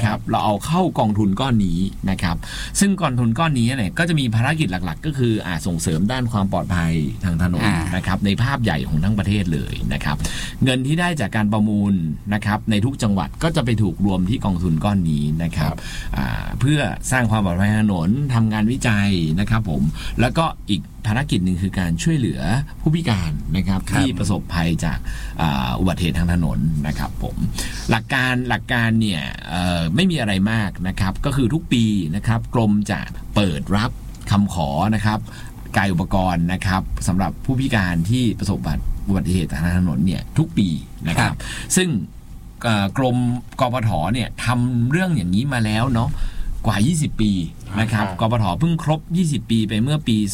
นะครับเราเอาเข้ากองทุนก้อนนี้นะครับซึ่งกองทุนก้อนนี้เนี่ยก็จะมีภารกิจหลักๆก็คือส่งเสริมด้านความปลอดภัยทางถนนนะครับในภาพใหญ่ของทั้งประเทศเลยนะครับเงินที่ได้จากการประมูลนะครับในทุกจังหวัดก็จะไปถูกรวมที่กองทุนก้อนนี้นะครับเพื่อสร้างความปลอดภัยทางถนนทำงานวิจัยนะครับผมแล้วก็อีกภารกิจหนึ่งคือการช่วยเหลือผู้พิการนะครับที่ประสบภัยจากอุบัติเหตุทางถนนนะครับผมหลักการเนี่ยไม่มีอะไรมากนะครับก็คือทุกปีนะครับกรมจะเปิดรับคำขอนะครับกายอุปกรณ์นะครับสำหรับผู้พิการที่ประสบอุบัติเหตุทางถนนเนี่ยทุกปีนะครับซึ่งกรมกปทเนี่ยทำเรื่องอย่างนี้มาแล้วเนาะกว่า20ปีนะครับกปทเพิ่งครบ20ปีไปเมื่อปี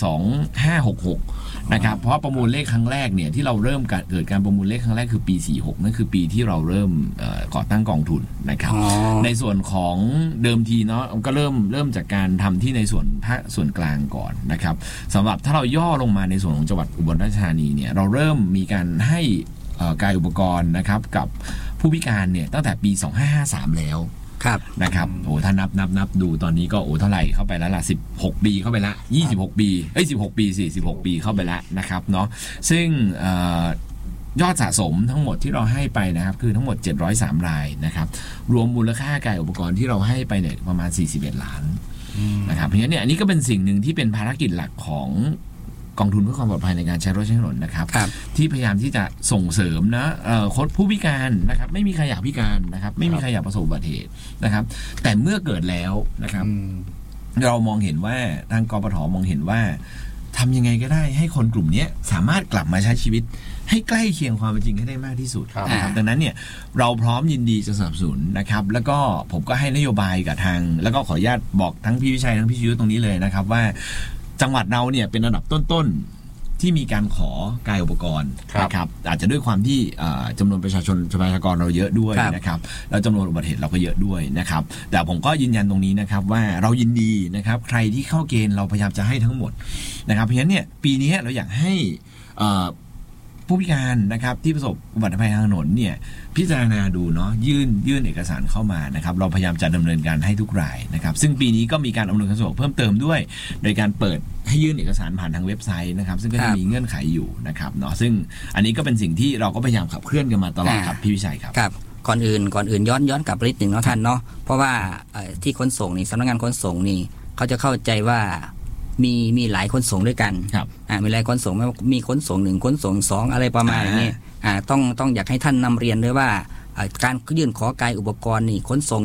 2566นะครับเพราะประมูลเลขครั้งแรกเนี่ยที่เราเริ่มเกิดการประมูลเลขครั้งแรกคือปี46นั่นคือปีที่เราเริ่มก่อตั้งกองทุนนะครับในส่วนของเดิมทีเนาะก็เริ่มจากการทำที่ในส่วนกลางก่อนนะครับสำหรับถ้าเราย่อลงมาในส่วนของจังหวัดอุบลราชธานีเนี่ยเราเริ่มมีการให้กายอุปกรณ์นะครับกับผู้พิการเนี่ยตั้งแต่ปี2553แล้วนะครับโอ้ถ้านับดูตอนนี้ก็เท่าไหร่เข้าไปแล้วล่ะ16ปีเข้าไปละ26ปี16ปีสิ16ปีเข้าไปแล้วนะครับเนาะซึ่งยอดสะสมทั้งหมดที่เราให้ไปนะครับคือทั้งหมด703รายนะครับรวมมูลค่ากายอุปกรณ์ที่เราให้ไปเนี่ยประมาณ41ล้านนะครับเพราะฉะนั้นเนี่ยอันนี้ก็เป็นสิ่งหนึ่งที่เป็นภารกิจหลักของกองทุนเพื่อความปลอดภัยในการใช้รถใช้ถนนนะครับที่พยายามที่จะส่งเสริมนะคนผู้พิการนะครับไม่มีใครอยากพิการนะครับไม่มีใครอยากประสบอุบัติเหตุนะครับแต่เมื่อเกิดแล้วนะครับเรามองเห็นว่าทางกปทมองเห็นว่าทำยังไงก็ได้ให้คนกลุ่มนี้สามารถกลับมาใช้ชีวิตให้ใกล้เคียงความเป็นจริงให้ได้มากที่สุดนะครับดังนั้นเนี่ยเราพร้อมยินดีจะสนับสนุนนะครับแล้วก็ผมก็ให้นโยบายกับทางแล้วก็ขออนุญาตบอกทั้งพี่วิชัยทั้งพี่ชิวตรงนี้เลยนะครับว่าจังหวัดเราเนี่ยเป็นอันดับต้นๆที่มีการขอกายอุปกรณ์นะครับอาจจะด้วยความที่จำนวนประชากรเราเยอะด้วยนะครับแล้วจำนวนอุบัติเหตุเราก็เยอะด้วยนะครับแต่ผมก็ยืนยันตรงนี้นะครับว่าเรายินดีนะครับใครที่เข้าเกณฑ์เราพยายามจะให้ทั้งหมดนะครับเพราะฉะนั้นเนี่ยปีนี้เราอยากให้ผู้พิการนะครับที่ประสบอุบัติภัยทางถนนเนี่ยพิจารณาดูเนาะยื่นเอกสารเข้ามานะครับเราพยายามจะดำเนินการให้ทุกรายนะครับซึ่งปีนี้ก็มีการอำนวยความสะดวกเพิ่มเติมด้วยโดยการเปิดให้ยื่นเอกสารผ่านทางเว็บไซต์นะครับซึ่งก็จะมีเงื่อนไขอยู่นะครับเนาะซึ่งอันนี้ก็เป็นสิ่งที่เราก็พยายามขับเคลื่อนกันมาตลอดครับพี่วิชัยครับก่อนอื่นย้อนกลับไปนิดหนึ่งเนาะท่านเนาะเพราะว่าที่ขนส่งนี่สำนักงานขนส่งนี่เขาจะเข้าใจว่ามีหลายขนส่งด้วยกันมีหลายขนส่งมีขนส่ง1ขนส่ง2อะไรประมาณอย่างนี้ต้องอยากให้ท่านนำเรียนด้วยว่าการยื่นขอกายอุปกรณ์นี่ขนส่ง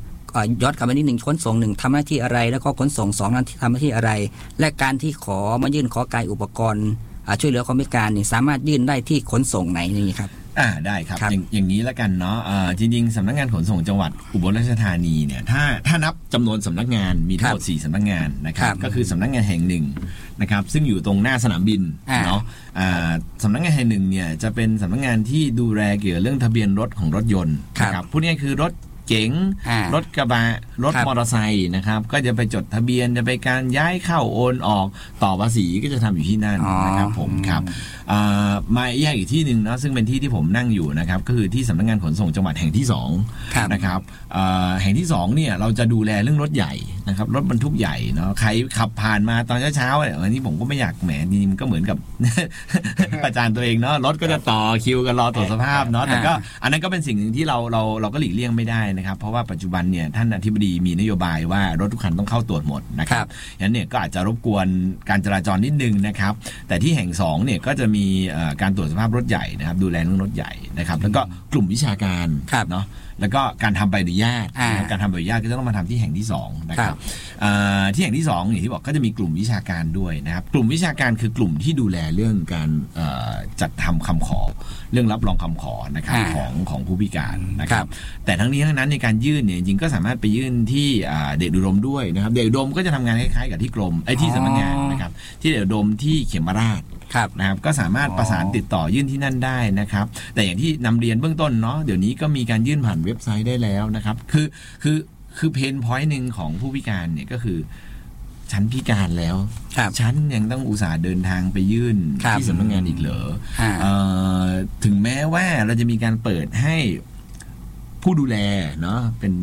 1ย้อนกลับไปนิดหนึ่งขนส่ง1ทำหน้าที่อะไรแล้วก็ขนส่ง2นั้นทำหน้าที่อะไรและการที่มายื่นขอกายอุปกรณ์ช่วยเหลือคนพิการนี่สามารถยื่นได้ที่ขนส่งไหนนี่ครับได้ครับอย่างนี้แล้วกันเนาะจริงๆสำนักงานขนส่งจังหวัดอุบลราชธานีเนี่ยถ้านับจำนวนสำนักงานมีทั้งหมด4สำนักงานนะครับก็คือสำนักงานแห่งหนึ่งนะครับซึ่งอยู่ตรงหน้าสนามบินเนาะสำนักงานแห่งหนึ่งเนี่ยจะเป็นสำนักงานที่ดูแลเกี่ยวกับเรื่องทะเบียนรถของรถยนต์นะครับพูดง่ายๆคือรถเก๋งรถกระบะรถมอเตอร์ไซค์นะครับก็จะไปจดทะเบียนจะไปการย้ายเข้าโอนออกต่อภาษีก็จะทำอยู่ที่นั่นนะครับผมครับมาแยกอีกที่หนึ่งนะซึ่งเป็นที่ที่ผมนั่งอยู่นะครับก็คือที่สำนักงานขนส่งจังหวัดแห่งที่2นะครับแห่งที่2เนี่ยเราจะดูแลเรื่องรถใหญ่นะครับรถบรรทุกใหญ่เนาะใครขับผ่านมาตอนเช้าๆอันนี้ผมก็ไม่อยากแหมจริงๆมันก็เหมือนกับ ประจานตัวเองเนาะรถก็จะต่อคิวกันรอตรวจสภาพเนาะแต่ก็อันนั้นก็เป็นสิ่งหนึ่งที่เราก็หลีกเลี่ยงไม่ได้นะครับเพราะว่าปัจจุบันเนี่ยท่านอธิบดีมีนโยบายว่ารถทุกคันต้องเข้าตรวจหมดนะครับฉะนั้นเนี่ยก็อาจจะรบกวนการจราจรนิดนึงนะครับแต่ที่แห่ง2เนี่ยก็จะมีการตรวจสภาพรถใหญ่นะครับดูแลเรื่องรถใหญ่นะครับแล้วก็กลุ่มวิชาการเนาะแล้วก็การทำใบอนุญาตการทำใบอนุญาตก็จะต้องมาทำที่แห่งที่2นะครับที่แห่งที่2อย่างที่บอกก็จะมีกลุ่มวิชาการด้วยนะครับกลุ่มวิชาการคือกลุ่มที่ดูแลเรื่องการจัดทำคำขอเรื่องรับรองคำขอนะครับของผู้พิการนะครับแต่ทั้งนี้ทั้งนั้นในการยื่นเนี่ยจริงก็สามารถไปยื่นที่เดชอุดมด้วยนะครับเดชอุดมก็จะทำงานคล้ายๆกับที่กรมที่สำนักงานนะครับที่เดชอุดมที่เขมราชนะครับก็สามารถประสานติดต่อยื่นที่นั่นได้นะครับแต่อย่างที่นำเรียนเบื้องต้นเนาะเดี๋ยวนี้ก็มีการยื่นผ่านเว็บไซต์ได้แล้วนะครับคือเพนพอยต์หนึ่งของผู้พิการเนี่ยก็คือฉันพิการแล้วฉันยังต้องอุตส่าห์เดินทางไปยื่นที่สำนักงานอีกเหรอถึงแม้ว่าเราจะมีการเปิดให้ผู้ดูแลเนาะเป็นผู้รับ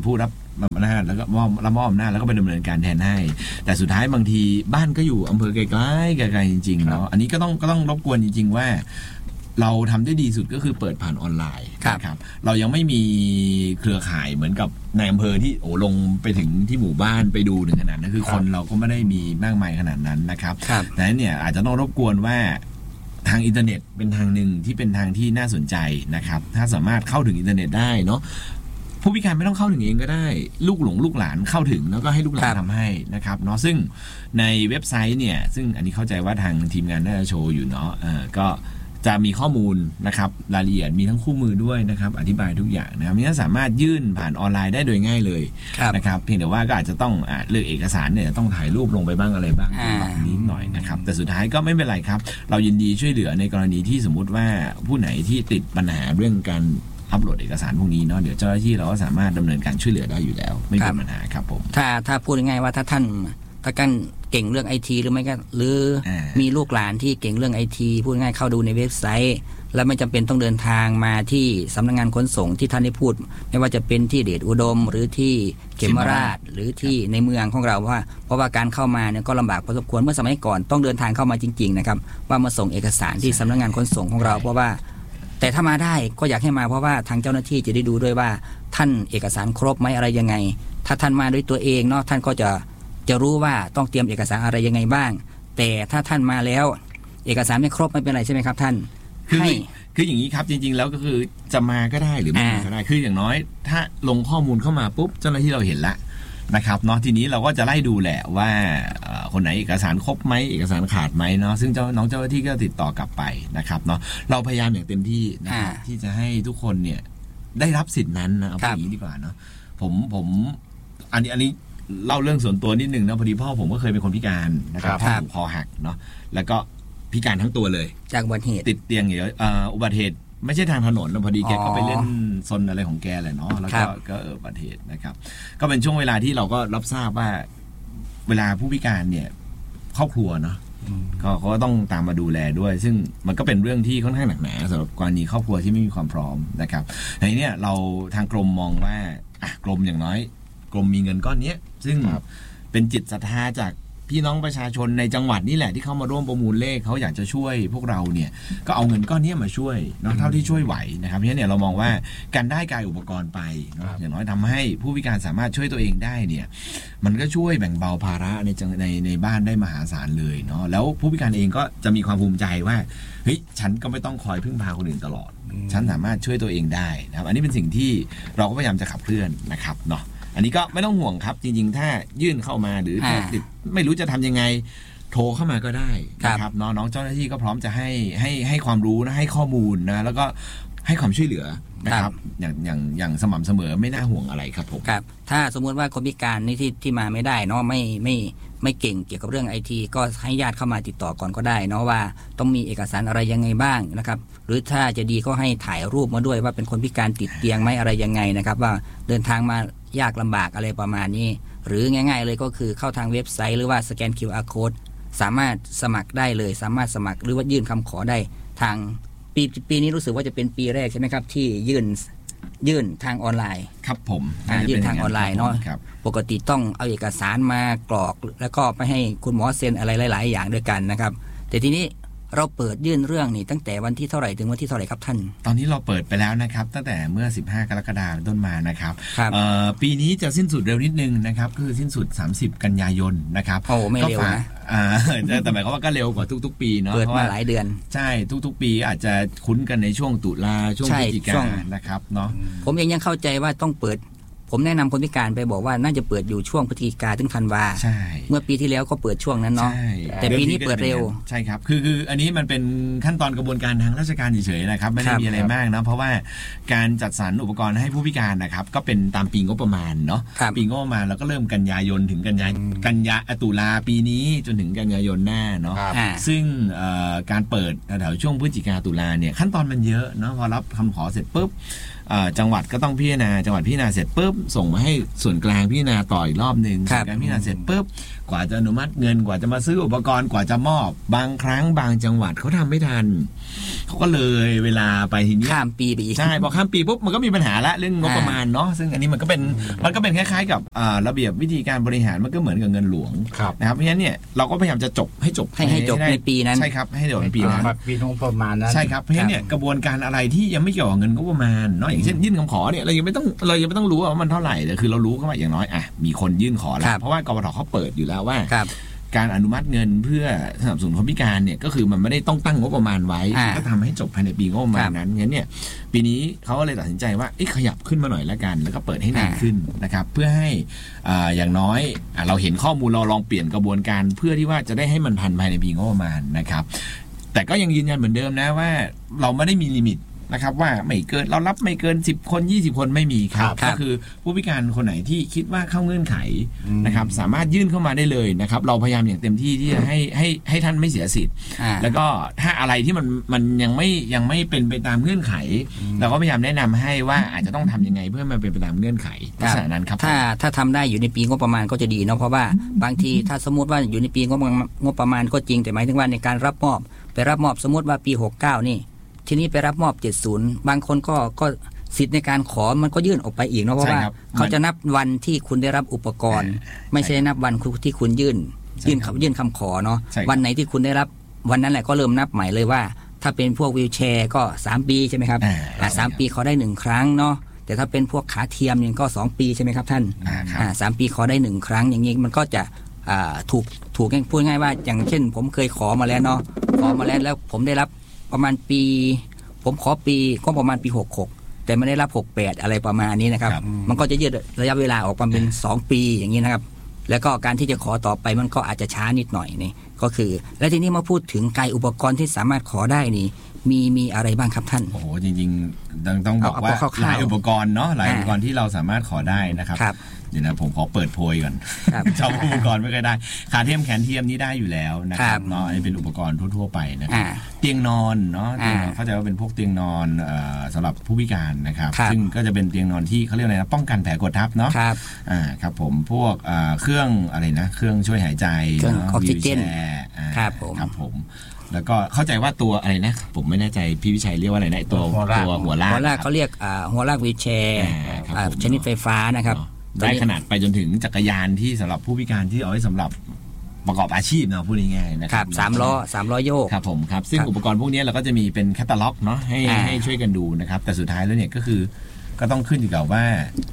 อำนาจแล้วก็มอบอำนาจแล้วก็ไปดำเนินการแทนให้แต่สุดท้ายบางทีบ้านก็อยู่อำเภอไกลๆจริงๆเนาะอันนี้ก็ต้องรบกวนจริงๆว่าเราทำได้ดีสุดก็คือเปิดผ่านออนไลน์ครับเรายังไม่มีเครือข่ายเหมือนกับในอำเภอที่ลงไปถึงที่หมู่บ้านไปดูถึงขนาดนั้นคือคนเราก็ไม่ได้มีมากมายขนาดนั้นนะครับแต่เนี่ยอาจจะต้องรบกวนว่าทางอินเทอร์เน็ตเป็นทางหนึ่งที่เป็นทางที่น่าสนใจนะครับถ้าสามารถเข้าถึงอินเทอร์เน็ตได้เนาะผู้พิการไม่ต้องเข้าถึงเองก็ได้ลูกหลานเข้าถึงแล้วก็ให้ลูกหลานทำให้นะครับเนาะซึ่งในเว็บไซต์เนี่ยซึ่งอันนี้เข้าใจว่าทางทีมงานน่าจะโชว์อยู่เนาะก็จะมีข้อมูลนะครับรายละเอียดมีทั้งคู่มือด้วยนะครับอธิบายทุกอย่างนะครับนี่สามารถยื่นผ่านออนไลน์ได้โดยง่ายเลยนะครับเพียงแต่ว่าก็อาจจะต้องเลือกเอกสารเนี่ยต้องถ่ายรูปลงไปบ้างอะไรบ้างนิดหน่อยนะครับแต่สุดท้ายก็ไม่เป็นไรครับเรายินดีช่วยเหลือในกรณีที่สมมุติว่าผู้ไหนที่ติดปัญหาเรื่องการอัปโหลดเอกสารพวกนี้เนาะเดี๋ยวเจ้าหน้าที่เราก็สามารถดำเนินการช่วยเหลือได้อยู่แล้วไม่เป็นปัญหาครับผมถ้าพูดง่ายๆว่าถ้าท่านเก่งเรื่องไอทีหรือไม่ก็หรือมีลูกหลานที่เก่งเรื่องไอทีพูดง่ายเข้าดูในเว็บไซต์แล้วไม่จำเป็นต้องเดินทางมาที่สำนักงานขนส่งที่ท่านได้พูดไม่ว่าจะเป็นที่เดชอุดมหรือที่เขมราชหรือที่ในเมืองของเราเพราะว่าการเข้ามาเนี่ยก็ลำบากพอสมควรเมื่อสมัยก่อนต้องเดินทางเข้ามาจริงๆนะครับว่ามาส่งเอกสารที่สำนักงานขนส่งของเราเพราะว่าแต่ถ้ามาได้ก็อยากให้มาเพราะว่าทางเจ้าหน้าที่จะได้ดูด้วยว่าท่านเอกสารครบไหมอะไรยังไงถ้าท่านมาด้วยตัวเองเนาะท่านก็จะรู้ว่าต้องเตรียมเอกสารอะไรยังไงบ้างแต่ถ้าท่านมาแล้วเอกสารไม่ครบไม่เป็นไรใช่ไหมครับท่านคืออย่างนี้ครับจริงๆแล้วก็คือจะมาก็ได้หรือไม่มาก็ได้คืออย่างน้อยถ้าลงข้อมูลเข้ามาปุ๊บเจ้าหน้าที่เราเห็นละนะครับเนาะทีนี้เราก็จะไล่ดูแหละว่าคนไหนเอกสารครบไหมเอกสารขาดไหมเนาะซึ่งน้องเจ้าหน้าที่ก็ติดต่อกลับไปนะครับเนาะเราพยายามอย่างเต็มที่นะครับที่จะให้ทุกคนเนี่ยได้รับสิทธินั้นนะเอาอย่างนี้ดีกว่าเนาะผมอันนี้เล่าเรื่องส่วนตัวนิดนึงนะพอดีพ่อผมก็เคยเป็นคนพิการนะครับพ่อผมคอหักเนาะแล้วก็พิการทั้งตัวเลยจากอุบัติเหตุติดเตียงอยู่อุบัติเหตุไม่ใช่ทางถนนนะพอดีแกก็ไปเล่นซนอะไรของแกแหละเนาะแล้วก็อุบัติเหตุนะครับก็เป็นช่วงเวลาที่เราก็รับทราบว่าเวลาผู้พิการเนี่ยครอบครัวเนาะเขาก็ต้องตามมาดูแลด้วยซึ่งมันก็เป็นเรื่องที่ค่อนข้างหนักหนาสำหรับกรณีครอบครัวที่ไม่มีความพร้อมนะครับในนี้เราทางกรมมองว่ากรมอย่างน้อยกรมมีเงินก้อนนี้ซึ่งเป็นจิตศรัทธาจากพี่น้องประชาชนในจังหวัดนี่แหละที่เข้ามาร่วมประมูลเลขเขาอยากจะช่วยพวกเราเนี่ยก็เอาเงินก้อนนี้มาช่วยเนาะเท่าที่ช่วยไหวนะครับเพราะฉะนั้นเนี่ยเรามองว่าการได้กายอุปกรณ์ไปอย่างน้อยทำให้ผู้พิการสามารถช่วยตัวเองได้เนี่ยมันก็ช่วยแบ่งเบาภาระในบ้านได้มหาศาลเลยเนาะแล้วผู้พิการเองก็จะมีความภูมิใจว่าเฮ้ยฉันก็ไม่ต้องคอยพึ่งพาคนอื่นตลอดฉันสามารถช่วยตัวเองได้นะครับอันนี้เป็นสิ่งที่เราก็พยายามจะขับเคลื่อนนะครับเนาะอันนี้ก็ไม่ต้องห่วงครับจริงๆถ้ายื่นเข้ามาหรือถ้าติดไม่รู้จะทำยังไงโทรเข้ามาก็ได้นะครับน้องเจ้าหน้าที่ก็พร้อมจะให้ความรู้นะให้ข้อมูลนะแล้วก็ให้ความช่วยเหลือนะครับอย่างสม่ำเสมอไม่น่าห่วงอะไรครับผมครับถ้าสมมติว่าคนพิการนี่ที่มาไม่ได้เนาะไม่เก่งเกี่ยวกับเรื่องไอทีก็ให้ญาติเข้ามาติดต่อก่อนก็ได้เนาะว่าต้องมีเอกสารอะไรยังไงบ้างนะครับหรือถ้าจะดีก็ให้ถ่ายรูปมาด้วยว่าเป็นคนพิการติดเตียงไหมอะไรยังไงนะครับว่าเดินทางมายากลำบากอะไรประมาณนี้หรือง่ายๆเลยก็คือเข้าทางเว็บไซต์หรือว่าสแกน QR Code สามารถสมัครได้เลยสามารถสมัครหรือว่ายื่นคำขอได้ทางปีนี้รู้สึกว่าจะเป็นปีแรกใช่ไหมครับที่ยื่นทางออนไลน์ครับผมยื่นทางออนไลน์เนาะปกติต้องเอาเอกสารมากรอกแล้วก็ไปให้คุณหมอเซ็นอะไรหลายๆอย่างด้วยกันนะครับแต่ทีนี้เราเปิดยื่นเรื่องนี่ตั้งแต่วันที่เท่าไหร่ถึงวันที่เท่าไหร่ครับท่านตอนนี้เราเปิดไปแล้วนะครับตั้งแต่เมื่อ15กรกฎาคมต้นมานะครับปีนี้จะสิ้นสุดเร็วนิดนึงนะครับคือสิ้นสุด30กันยายนนะครับโอ้ไม่เร็วนะแต่หมายความว่าก็เร็วกว่าทุกๆปีเนาะเปิดมาหลายเดือนใช่ทุกๆปีอาจจะคุ้นกันในช่วงตุลาช่วงพฤศจิกายนนะครับเนาะผมเองยังเข้าใจว่าต้องเปิดผมแนะนำคนพิการไปบอกว่าน่าจะเปิดอยู่ช่วงพฤศจิกาถึงธันวาเมื่อปีที่แล้วก็เปิดช่วงนั้นเนาะแต่ปีนี้เปิดเร็วใช่ครับคืออันนี้มันเป็นขั้นตอนกระบวนการทางราชการเฉยๆนะครับไม่ได้มีอะไรมากนะเพราะว่าการจัดสรรอุปกรณ์ให้ผู้พิการนะครับก็เป็นตามปีงบประมาณเนาะปีงบประมาณแล้วก็เริ่มกันยายนถึงกันยาตุลาปีนี้จนถึงกันยายนหน้าเนาะซึ่งการเปิดแถวช่วงพฤศจิกาตุลาเนี่ยขั้นตอนมันเยอะเนาะพอรับคำขอเสร็จปุ๊บจังหวัดก็ต้องพิจารณาจังหวัดพิจารณาเสร็จปุ๊บส่งมาให้ส่วนกลางพิจารณาต่ออีกรอบนึงส่วนกลางพิจารณาเสร็จปุ๊บกว่าจะอนุมัติเงินกว่าจะมาซื้ออุปกรณ์กว่าจะมอบบางครั้งบางจังหวัดเขาทำไม่ทันเขาก็เลยเวลาไปทีนี้ข้ามปีไปอีกใช่พอข้ามปีปุ๊บมันก็มีปัญหาละเรื่องงบประมาณเนาะซึ่งอันนี้มันก็เป็นคล้ายๆกับระเบียบวิธีการบริหารมันก็เหมือนกับเงินหลวงนะครับเพราะฉะนั้นเนี่ยเราก็พยายามจะให้จบในปีนั้นใช่ครับให้จบในปีนั้นปีงบประมาณนั้นใช่ครับเพราะฉะนั้นเนี่ยกระบวนการอะไรที่ยังไม่เกี่ยวกับเงินงบประมาณเนาะอย่างเช่นยื่นคำขอเนี่ยเรายังไม่ต้องรู้ว่ามันเท่าไหร่แต่คือเรารู้ก็ว่าอย่างน้อยมีคนยื่นขอแล้วเพราะว่ากปทเขาเปิดอยู่แล้วว่าการอนุมัติเงินเพื่อสนับสนุนคนพิการเนี่ยก็คือมันไม่ได้ต้องตั้งงบประมาณไว้ก็ทำให้จบภายในปีงบประมาณนั้นงั้นเนี่ยปีนี้เขาก็เลยตัดสินใจว่าขยับขึ้นมาหน่อยแล้วกันแล้วก็เปิดให้นานขึ้นนะครับเพื่อให้อย่างน้อยเราเห็นข้อมูลเราลองเปลี่ยนกระบวนการเพื่อที่ว่าจะได้ให้มันทันภายในปีงบประมาณนะครับแต่ก็ยังยืนยันเหมือนเดิมนะว่าเราไม่ได้มีลิมิตนะครับว่าไม่เกินเรารับไม่เกิน10คน20คนไม่มีครับก็คือผู้พิการคนไหนที่คิดว่าเข้าเงื่อนไขนะครับสามารถยื่นเข้ามาได้เลยนะครับเราพยายามอย่างเต็มที่ที่จะให้ท่านไม่เสียสิทธิ์แล้วก็ถ้าอะไรที่มันยังไม่เป็นไปตามเงื่อนไขเราก็พยายามแนะนำให้ว่าอาจจะต้องทำยังไงเพื่อมันเป็นไปตามเงื่อนไขลักษณะนั้นครับถ้าทำได้อยู่ในปีงบประมาณก็จะดีเนาะเพราะว่าบางทีถ้าสมมติว่าอยู่ในปีงบประมาณก็จริงแต่หมายถึงว่าในการรับมอบไปรับมอบสมมติว่าปี69นี่ทีนี้ไปรับมอบ70บางคนก็สิทธิ์ในการขอมันก็ยื่นออกไปอีกเนาะเพราะว่าเขาจะนับวันที่คุณได้รับอุปกรณ์ไม่ใช่นับวันที่คุณยื่นคำขอเนาะวันไหนที่คุณได้รับวันนั้นแหละก็เริ่มนับใหม่เลยว่าถ้าเป็นพวกวีลแชร์ก็3ปีใช่ไหมครับ3ปีขอได้1ครั้งเนาะแต่ถ้าเป็นพวกขาเทียมเนี่ยก็2ปีใช่ไหมครับท่าน3ปีขอได้1ครั้งอย่างนี้มันก็จะถูกพูดง่ายว่าอย่างเช่นผมเคยขอมาแล้วเนาะขอมาแล้วผมได้รับประมาณปีผมขอปีก็ประมาณปี66แต่ไม่ได้รับ68อะไรประมาณนี้นะครับมันก็จะยืดระยะเวลาออกมาเป็น2ปีอย่างนี้นะครับแล้วก็การที่จะขอต่อไปมันก็อาจจะช้านิดหน่อยนี่ก็คือและทีนี้มาพูดถึงกายอุปกรณ์ที่สามารถขอได้นี่มีอะไรบ้างครับท่านโอ้โหจริงๆต้องบอกว่าหลายอุปกรณ์เนาะหลายอุปกรณ์ที่เราสามารถขอได้นะครับเดี๋ยวนะผมขอเปิดโพยก่อนชอบอุปกรณ์ไม่เคยได้ขาเทียมแขนเทียมนี่ได้อยู่แล้วนะครับเนาะอันนี้เป็นอุปกรณ์ทั่วๆไปนะครับเตียงนอนเนาะเข้าใจว่าเป็นพวกเตียงนอนสำหรับผู้พิการนะครับซึ่งก็จะเป็นเตียงนอนที่เขาเรียกอะไรนะป้องกันแผลกดทับเนาะครับผมพวกเครื่องอะไรนะเครื่องช่วยหายใจเครื่องออกซิเจนครับผมแล้วก็เข้าใจว่าตัวอะไรนะผมไม่แน่ใจพี่วิชัยเรียกว่าอะไรนะตัวหัวลากเขาเรียกหัวลากวีลแชร์ชนิดไฟฟ้านะครับได้ขนาดไปจนถึงจักรยานที่สำหรับผู้พิการที่เอาไว้สำหรับประกอบอาชีพนะพูดง่ายๆนะครับ 3 ล้อโยกครับผมครับซึ่งอุปกรณ์พวกนี้เราก็จะมีเป็นแคตตาล็อกเนาะให้ช่วยกันดูนะครับแต่สุดท้ายแล้วเนี่ยก็คือก็ต้องขึ้นอยู่กับว่า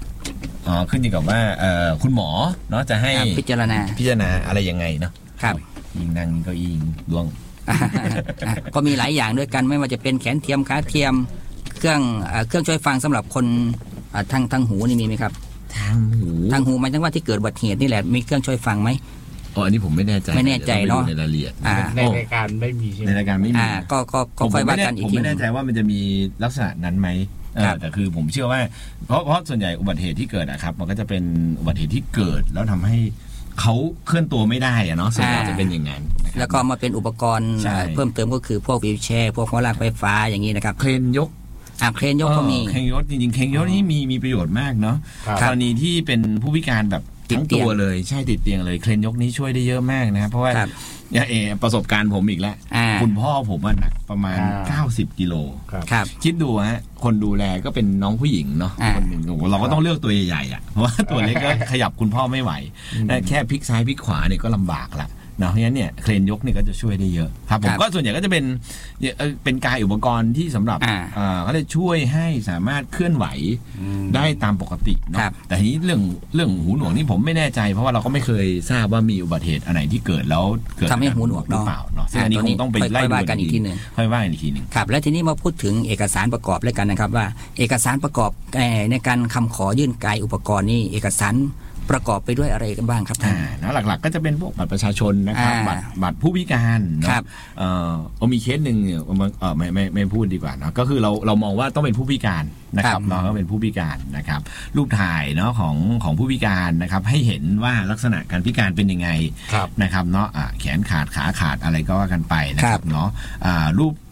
คุณหมอเนาะจะให้พิจารณาอะไรยังไงเนาะครับยิงนั่งก็ยิงดวงก็มีหลายอย่างด้วยกันไม่ว่าจะเป็นแขนเทียมขาเทียมเครื่องช่วยฟังสำหรับคนทางหูนี่มีไหมครับทางหูหมายถึงว่าที่เกิดอุบัติเหตุนี่แหละมีเครื่องช่วยฟังไหมอันนี้ผมไม่แน่ใจเนาะในรายละเอียดในรายการไม่มีในรายการไม่มีก็ค่อยว่ากันอีกทีผมไม่แน่ใจว่ามันจะมีลักษณะนั้นไหมแต่คือผมเชื่อว่าเพราะส่วนใหญ่อุบัติเหตุที่เกิดนะครับมันก็จะเป็นอุบัติเหตุที่เกิดแล้วทำให้เขาเคลื่อนตัวไม่ได้อะเนาะส่วนใหญ่จะเป็นอย่างนั้นแล้วก็มาเป็นอุปกรณ์เพิ่มเติมก็คือพวกวีลแชร์พวกหัวลากไฟฟ้าอย่างนี้นะครับเครนยกเครนยกก็มีเครนยกจริงๆเครนยกนี่มีประโยชน์มากเนาะกรณีที่เป็นผู้พิการแบบทั้งตัวเลยใช่ติดเตียงเลยเครนยกนี้ช่วยได้เยอะมากนะครับเพราะว่าประสบการณ์ผมอีกแล้วคุณพ่อผมหนักประมาณ90 กิโลคิดดูฮะคนดูแลก็เป็นน้องผู้หญิงเนาะคนหนึ่งเราก็ต้องเลือกตัวใหญ่ๆอ่ะเพราะว่าตัวเล็กก็ขยับคุณพ่อไม่ไหวแค่พลิกซ้ายพลิกขวาเนี่ยก็ลำบากละเนาะเพราะฉะนั้นเนี่ยเครนยกเนี่ยก็จะช่วยได้เยอะครับผมก็ส่วนใหญ่ก็จะเป็นกายอุปกรณ์ที่สำหรับเขาจะช่วยให้สามารถเคลื่อนไหวได้ตามปกติเนาะแต่ทีนี้เรื่องหูหนวกนี่ผมไม่แน่ใจเพราะว่าเราก็ไม่เคยทราบว่ามีอุบัติเหตุอันไหนที่เกิดแล้วเกิดทำให้หูหนวกหรือเปล่าเนาะซึ่งอันนี้คงต้องไปไล่ดูกันอีกทีนึงค่อยว่าอีกทีนึงครับและทีนี้มาพูดถึงเอกสารประกอบเลยกันนะครับว่าเอกสารประกอบในการคำขอยื่นกายอุปกรณ์นี่เอกสารประกอบไปด้วยอะไรกันบ้างครับท่านนะหลักๆก็จะเป็นพวกบัตรประชาชนนะครับบัตรผู้พิการนะครับมีเคสหนึ่งเนี่ยไม่พูดดีกว่าเนาะก็คือเรามองว่าต้องเป็นผู้พิการนะครับเนาะก็เป็นผู้พิการนะครับรูปถ่ายเนาะของผู้พิการนะครับให้เห็นว่าลักษณะการพิการเป็นยังไงนะครับเนาะแขนขาดขาขาดอะไรก็ว่ากันไปนะครับเนาะรูป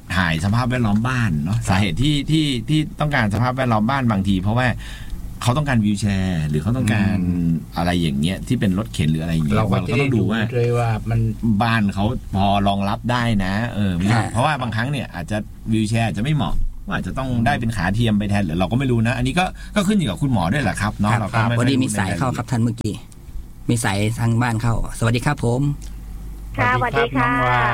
ถ่ายสภาพแวดล้อมบ้านเนาะสาเหตุที่ต้องการสภาพแวดล้อมบ้านบางทีเพราะว่าเขาต้องการวีลแชร์หรือเขาต้องการอะไรอย่างเงี้ยที่เป็นรถเข็นหรืออะไรอย่างเงี้ยเราก็ต้องดูว่ามันบ้านเขาพอรองรับได้นะเพราะว่าบางครั้งเนี่ยอาจจะวีลแชร์จะไม่เหมาะว่าอาจจะต้องได้เป็นขาเทียมไปแทนหรือเราก็ไม่รู้นะอันนี้ก็ขึ้นอยู่กับคุณหมอด้วยแหละครับเนาะเราก็ไม่ได้มีสายเข้าครับท่านเมื่อกี้มีสายทางบ้านเข้าสวัสดีครับผมค่ะสวัสดีค่ะ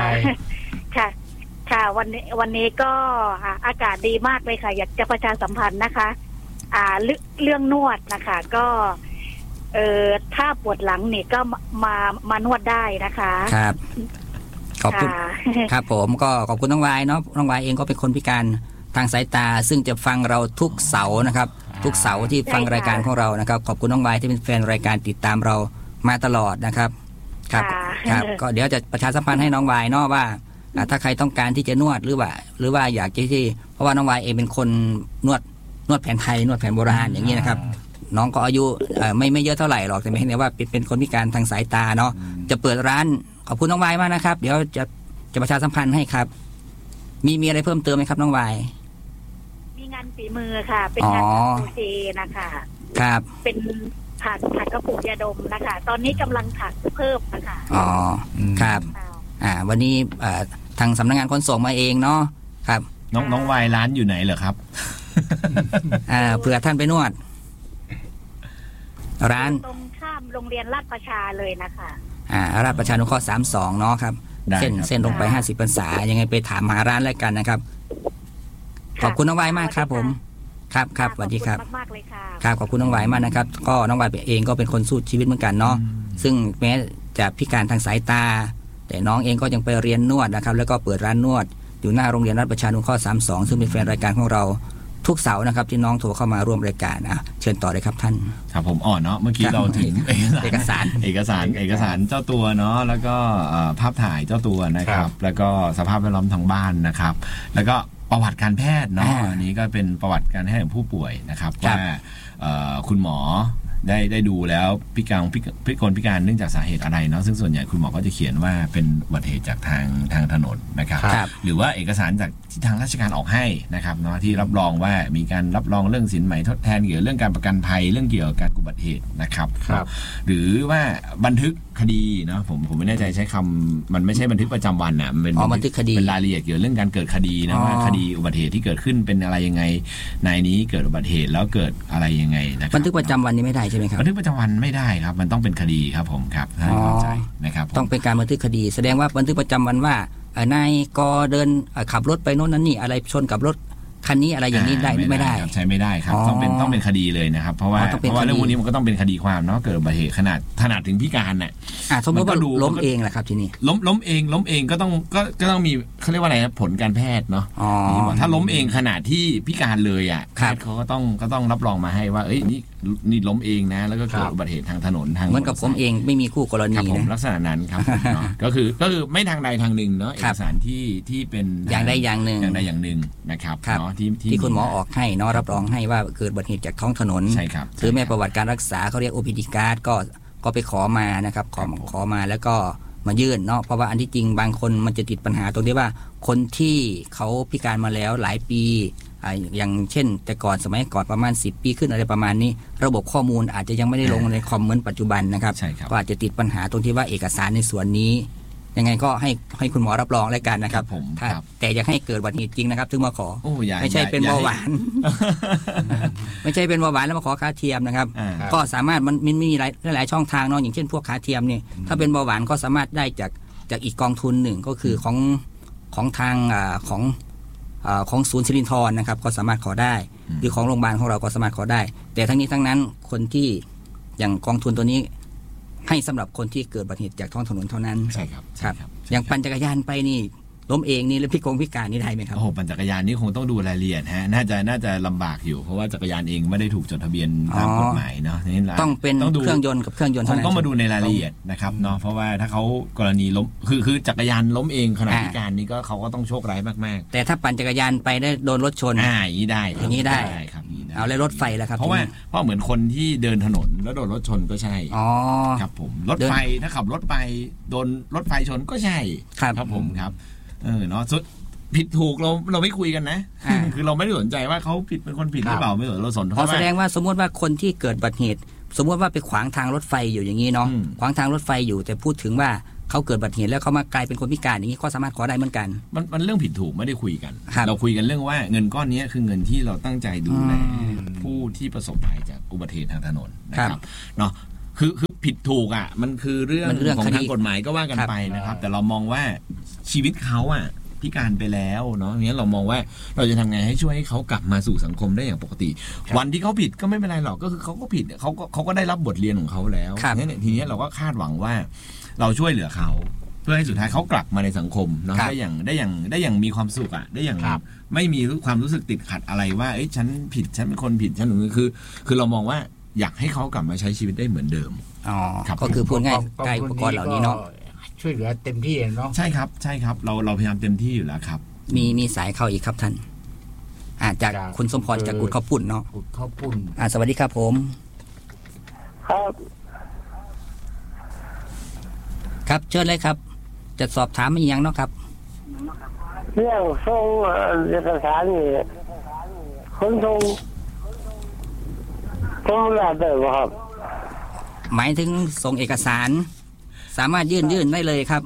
ค่ะวันนี้ก็อากาศดีมากเลยค่ะอยากจะประชาสัมพันธ์นะคะเรื่องนวดนะคะก็ถ้าปวดหลังนี่ก็มานวดได้นะคะครับขอบคุณครับผมก็ขอบคุณน้องวายเนาะน้องวายเองก็เป็นคนพิการทางสายตาซึ่งจะฟังเราทุกเสาร์นะครับทุกเสาร์ที่ฟังรายการของเรานะครับขอบคุณน้องวายที่เป็นแฟนรายการติดตามเรามาตลอดนะครับครับก็เดี๋ยวจะประชาสัมพันธ์ให้น้องวายเนาะว่าถ้าใครต้องการที่จะนวดหรือว่าอยากที่เพราะว่าน้องวายเองเป็นคนนวดแผนไทยนวดแผนโบราณอย่างนี้นะครับน้องก็อายุไม่เยอะเท่าไหร่หรอกแต่ไม่เห็นว่าเป็นคนพิการทางสายตาเนาะจะเปิดร้านขอบคุณน้องวายมากนะครับเดี๋ยวจะประชาสัมพันธ์ให้ครับมีอะไรเพิ่มเติมไหมครับน้องวายมีงานฝีมือค่ะเป็นงานปูเจนะคะครับเป็นถักกระปุกยาดมนะคะตอนนี้กำลังถักเพิ่มนะคะอ๋อครับวันนี้ทางสำนักงานขนส่งมาเองเนาะครับน้องวายร้านอยู่ไหนเหรอครับเผื่อท่านไปนวดร้านตรงข้ามโรงเรียนลาดประชาเลยนะคะลาดประชานุเคราะห์32เนาะครับเส้นลงไป50พรรษายังไงไปถามหาร้านแล้วกันนะครับขอบคุณน้องวายมากครับผมครับสวัสดีครับมากเลยค่ะครับขอบคุณน้องวายมากนะครับก็น้องวายเองก็เป็นคนสู้ชีวิตเหมือนกันเนาะซึ่งแม้จะพิการทางสายตาแต่น้องเองก็ยังไปเรียนนวดนะครับแล้วก็เปิดร้านนวดอยู่หน้าโรงเรียนลาดประชานุเคราะห์32ซึ่งเป็นแฟนรายการของเราทุกเสาร์นะครับที่น้องโทรเข้ามาร่วมรายการเชิญต่อเลยครับท่านครับผมเนาะเมื่อกี้เราถึงเอกสารเจ้าตัวเนาะแล้วก็ภาพถ่ายเจ้าตัวนะครับแล้วก็สภาพแวดล้อมทางบ้านนะครับแล้วก็ประวัติการแพทย์เนาะอันนี้ก็เป็นประวัติการแพทย์ของผู้ป่วยนะครับว่าคุณหมอได้ดูแล้วพิการเนื่องจากสาเหตุอะไรเนาะซึ่งส่วนใหญ่คุณหมอก็จะเขียนว่าเป็นอุบัติเหตุจากทางถนนนะครับหรือว่าเอกสารจากที่ทางราชการออกให้นะครับเนาะที่รับรองว่ามีการรับรองเรื่องสินไหมทดแทนเกี่ยวกับเรื่องการประกันภัยเรื่องเกี่ยวกับการอุบัติเหตุนะครับหรือว่าบันทึกคดีเนาะผมไม่แน่ใจใช้คำมันไม่ใช่บันทึกประจำวันนะมันเป็นบันทึกคดีเป็นรายละเอียดเกี่ยวกับเรื่องการเกิดคดีนะว่าคดีอุบัติเหตุที่เกิดขึ้นเป็นอะไรยังไงนายนี้เกิดอุบัติเหตุแล้วเกิดอะไรยังไงนะครับบันทึกประจำวันนี้ไม่ได้ใช่ไหมครับบันทึกประจำวันไม่ได้ครับมันต้องเป็นคดีครับผมครับท่านเข้าใจนะครับต้องเป็นการบันทึกคดีแสดงว่าบันทึกประจำวันว่านายกเดินขับรถไปโน่นนั่นนี่อะไรชนกับรถคันนี้อะไรอย่างนี้ได้ไม่ได้ใช้ไม่ได้ครับต้องเป็นคดีเลยนะครับเพราะว่าเรื่องพวกนี้มันก็ต้องเป็นคดีความเนาะเกิดอุบัติเหตุขนาดถึงพิการน่ะสมมติว่าล้มเองแหละครับทีนี้ล้มเองก็ต้องมีเขาเรียกว่าอะไรนะผลการแพทย์เนาะถ้าล้มเองขนาดที่พิการเลยแพทย์เขาก็ต้องรับรองมาให้ว่านี่ล้มเองนะแล้วก็เกิดอุบัติเหตุทางถนนทางเหมือนกับผมเองไม่มีคู่กรณีนะผมลักษณะนั้นครับก็คือไม่ทางใดทางหนึ่งเนาะเอกสารที่เป็นอย่างใดอย่างหนึ่งนะครับเนาะที่คุณหมอออกให้เนาะรับรองให้ว่าเกิดอุบัติเหตุจากท้องถนนใช่ครับหรือแม้ประวัติการรักษาเขาเรียก OPD card ก็ไปขอมานะครับขอมาแล้วก็มายื่นเนาะเพราะว่าอันที่จริงบางคนมันจะติดปัญหาตรงที่ว่าคนที่เขาพิการมาแล้วหลายปีอย่างเช่นแต่ก่อนสมัยก่อนประมาณ10 ปีขึ้นอะไรประมาณนี้ระบบข้อมูลอาจจะยังไม่ได้ลงในคอมเหมือนปัจจุบันนะครับก็อาจจะติดปัญหาตรงที่ว่าเอกสารในส่วนนี้ยังไงก็ให้คุณหมอรับรองแล้วกันนะครับแต่อยากให้เกิดอุบัติเหตุจริงนะครับถึงมาขอไม่ใช่เป็นเบาหวานไม่ใช่เป็นเบาหวานแล้วมาขอค่าเทียมนะครับก็สามารถมันมีหลายช่องทางเนาะอย่างเช่นพวกค่าเทียมนี่ถ้าเป็นเบาหวานก็สามารถได้จากอีกกองทุนหนึ่งก็คือของทางของศูนย์สิรินธรนะครับก็สามารถขอได้หรือของโรงพยาบาลของเราก็สามารถขอได้แต่ทั้งนี้ทั้งนั้นคนที่อย่างกองทุนตัวนี้ให้สำหรับคนที่เกิดอุบัติเหตุจากท้องถนนเท่านั้นใช่ครับอย่างปั่นจักรยานไปนี่ล้มเองนี่แล้วพิการนี่ได้ไหมครับโอ้ปั่นจักรยานนี่คงต้องดูรายละเอียดฮะน่าจะลำบากอยู่เพราะว่าจักรยานเองไม่ได้ถูกจดทะเบียนตามกฎหมายเนาะนี่ต้องเป็นเครื่องยนต์กับเครื่องยนต์เท่านั้นต้องมาดูในรายละเอียดนะครับเนาะเพราะว่าถ้าเขากรณีล้มคือจักรยานล้มเองขณะพิการนี่ก็เขาก็ต้องโชคร้ายมากๆแต่ถ้าปั่นจักรยานไปได้โดนรถชนอย่างนี้ได้ครับเอาแล้วรถไฟล่ะครับเพราะเหมือนคนที่เดินถนนแล้วโดนรถชนก็ใช่ครับผมรถไฟถ้าขับรถไปโดนรถไฟชนก็ใช่ครับผมครับเนาะผิดถูกเราไม่คุยกันนะคือเราไม่ได้สนใจว่าเขาผิดเป็นคนผิดหรือเปล่าไม่สนเราสนเพราะแสดงว่าสมมติว่าคนที่เกิดอุบัติเหตุสมมติว่าไปขวางทางรถไฟอยู่อย่างนี้เนาะขวางทางรถไฟอยู่แต่พูดถึงว่าเขาเกิดอุบัติเหตุแล้วเขามากลายเป็นคนพิการอย่างนี้ก็สามารถขอได้เหมือนกันมันเรื่องผิดถูกไม่ได้คุยกันเราคุยกันเรื่องว่าเงินก้อนนี้คือเงินที่เราตั้งใจดูแลผู้ที่ประสบภัยจากอุบัติเหตุทางถนนนะครับเนาะคือผิดถูกอ่ะมันคือเรื่องของทางกฎหมายก็ว่ากันไปนะครับแต่เรามองว่าชีวิตเขาอ่ะพิการไปแล้วเนาะงั้นเรามองว่าเราจะทำไงให้ช่วยให้เขากลับมาสู่สังคมได้อย่างปกติวันที่เขาผิดก็ไม่เป็นไรหรอกก็คือเขาก็ผิดเขาก็ได้รับบทเรียนของเขาแล้วงั้นทีนี้เราก็คาดหวังว่าเราช่วยเหลือเขาเพื่อให้สุดท้ายเขากลับมาในสังคมเนาะได้อย่างมีความสุขอ่ะได้อย่างไม่มีความรู้สึกติดขัดอะไรว่าเอ้ยฉันผิดฉันเป็นคนผิดฉันหรือคือเรามองว่าอยากให้เขากลับมาใช้ชีวิตได้เหมือนเดิมอ๋อก็คือพูดง่ายใกล้อุปกรณ์เหล่านี้เนาะช่วยเหลือเต็มที่เนาะใช่ครับเราพยายามเต็มที่อยู่แล้วครับมีสายเข้าอีกครับท่านจากคุณสมพรจากกุดข้าวปุ้นเนาะกุดข้าวปุ้นสวัสดีครับผมครับเชิญเลยครับจะสอบถามอีกอย่างเนาะครับเรื่องส่งเอกสารนี่คนส่งได้ไหมครับหมายถึงส่งเอกสารสามารถยื่นได้เลยครับ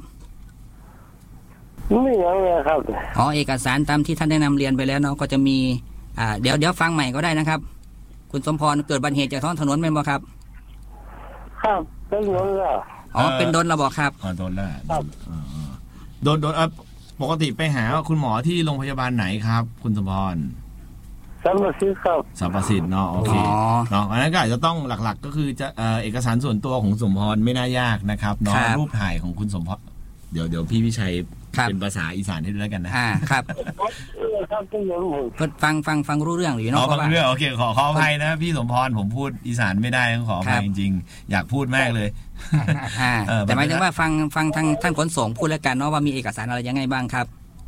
ไม่ยังเลยครับเอกสารตามที่ท่านได้นำเรียนไปแล้วเนาะก็จะมีเดี๋ยวฟังใหม่ก็ได้นะครับคุณสมพรเกิดอุบัติเหตุจากท้องถนนเป็นบ่ครับครับเป็นโดนแล้วเป็นโดนเราบอกครับโดนแล้วโดนปกติไปหาคุณหมอที่โรงพยาบาลไหนครับคุณสมพรสัมประสิทธิ์ครับสัมประสิทธิ์เนาะโอเคเนาะอันนั้นก็อาจจะต้องหลักๆก็คือจะเอกสารส่วนตัวของสมพรไม่น่ายากนะครับเนาะรูปถ่ายของคุณสมพรเดี๋ยวพี่วิชัยเป็นภาษาอีสานให้ด้วยกันนะครับฟังรู้เรื่องหรือเนาะฟังเรื่องโอเคขออภัยนะพี่สมพรผมพูดอีสานไม่ได้ต้องขออภัยจริงๆอยากพูดมากเลยแต่หมายถึงว่าฟังทางท่านขนส่งพูดแล้วกันเนาะว่ามีเอกสารอะไรยังไงบ้างครับ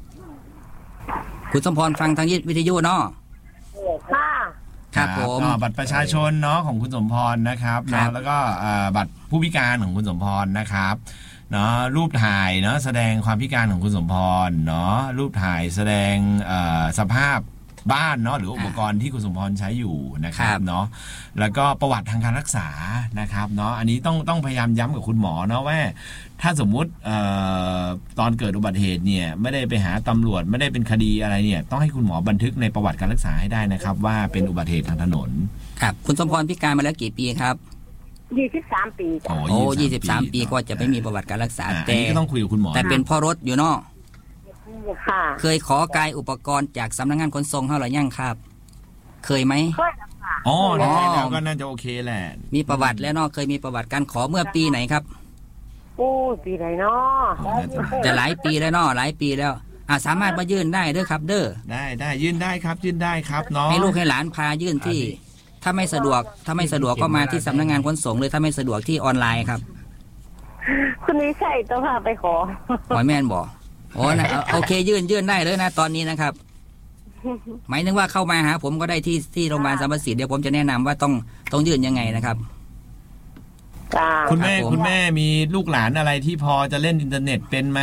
คุณสมพรฟังทางวิทยุเนาะครับผมบัตรประชาชนเนาะของคุณสมพรนะครับแล้วก็บัตรผู้พิการของคุณสมพรนะครับเนาะรูปถ่ายเนาะแสดงความพิการของคุณสมพรเนาะรูปถ่ายแสดงสภาพบ้านเนาะหรืออุปกรณ์ที่คุณสมพรใช้อยู่นะครับเนาะแล้วก็ประวัติทางการรักษานะครับเนาะอันนี้ต้องพยายามย้ำกับคุณหมอเนาะว่าถ้าสมมุติตอนเกิดอุบัติเหตุเนี่ยไม่ได้ไปหาตำรวจไม่ได้เป็นคดีอะไรเนี่ยต้องให้คุณหมอบันทึกในประวัติการรักษาให้ได้นะครับว่าเป็นอุบัติเหตุทางถนนครับคุณสมพรพิการมาแล้วกี่ปีครับ 23 ปี 23 ปีก็จะไม่มีประวัติการรักษาแต่ก็ต้องคุยกับคุณหมอแต่เป็นพ่อรถอยู่เนาะเคยขอกายอุปกรณ์จากสำนักงานขนส่งเท่าไหร่ยังครับเคยไหมได้แล้วก็น่าจะโอเคแหละมีประวัติแล้วเนาะเคยมีประวัติการขอเมื่อปีไหนครับปีไหนเนาะจะหลายปีแล้วเนาะหลายปีแล้วสามารถมายื่นได้เด้อครับเด้อได้ยื่นได้ครับยื่นได้ครับเนาะให้ลูกให้หลานพายื่นที่ถ้าไม่สะดวกก็มาที่สำนักงานขนส่งเลยถ้าไม่สะดวกที่ออนไลน์ครับคุณนี้ใช่ต้องพาไปขอหมอแม่นบอกโอเคยื่นได้เลยนะตอนนี้นะครับหมายถึงว่าเข้ามาหาผมก็ได้ที่โรงพยาบาลสัมประสิทธิ์เดี๋ยวผมจะแนะนำว่าต้องยื่นยังไงนะครับคุณแม่มีลูกหลานอะไรที่พอจะเล่นอินเทอร์เน็ตเป็นไหม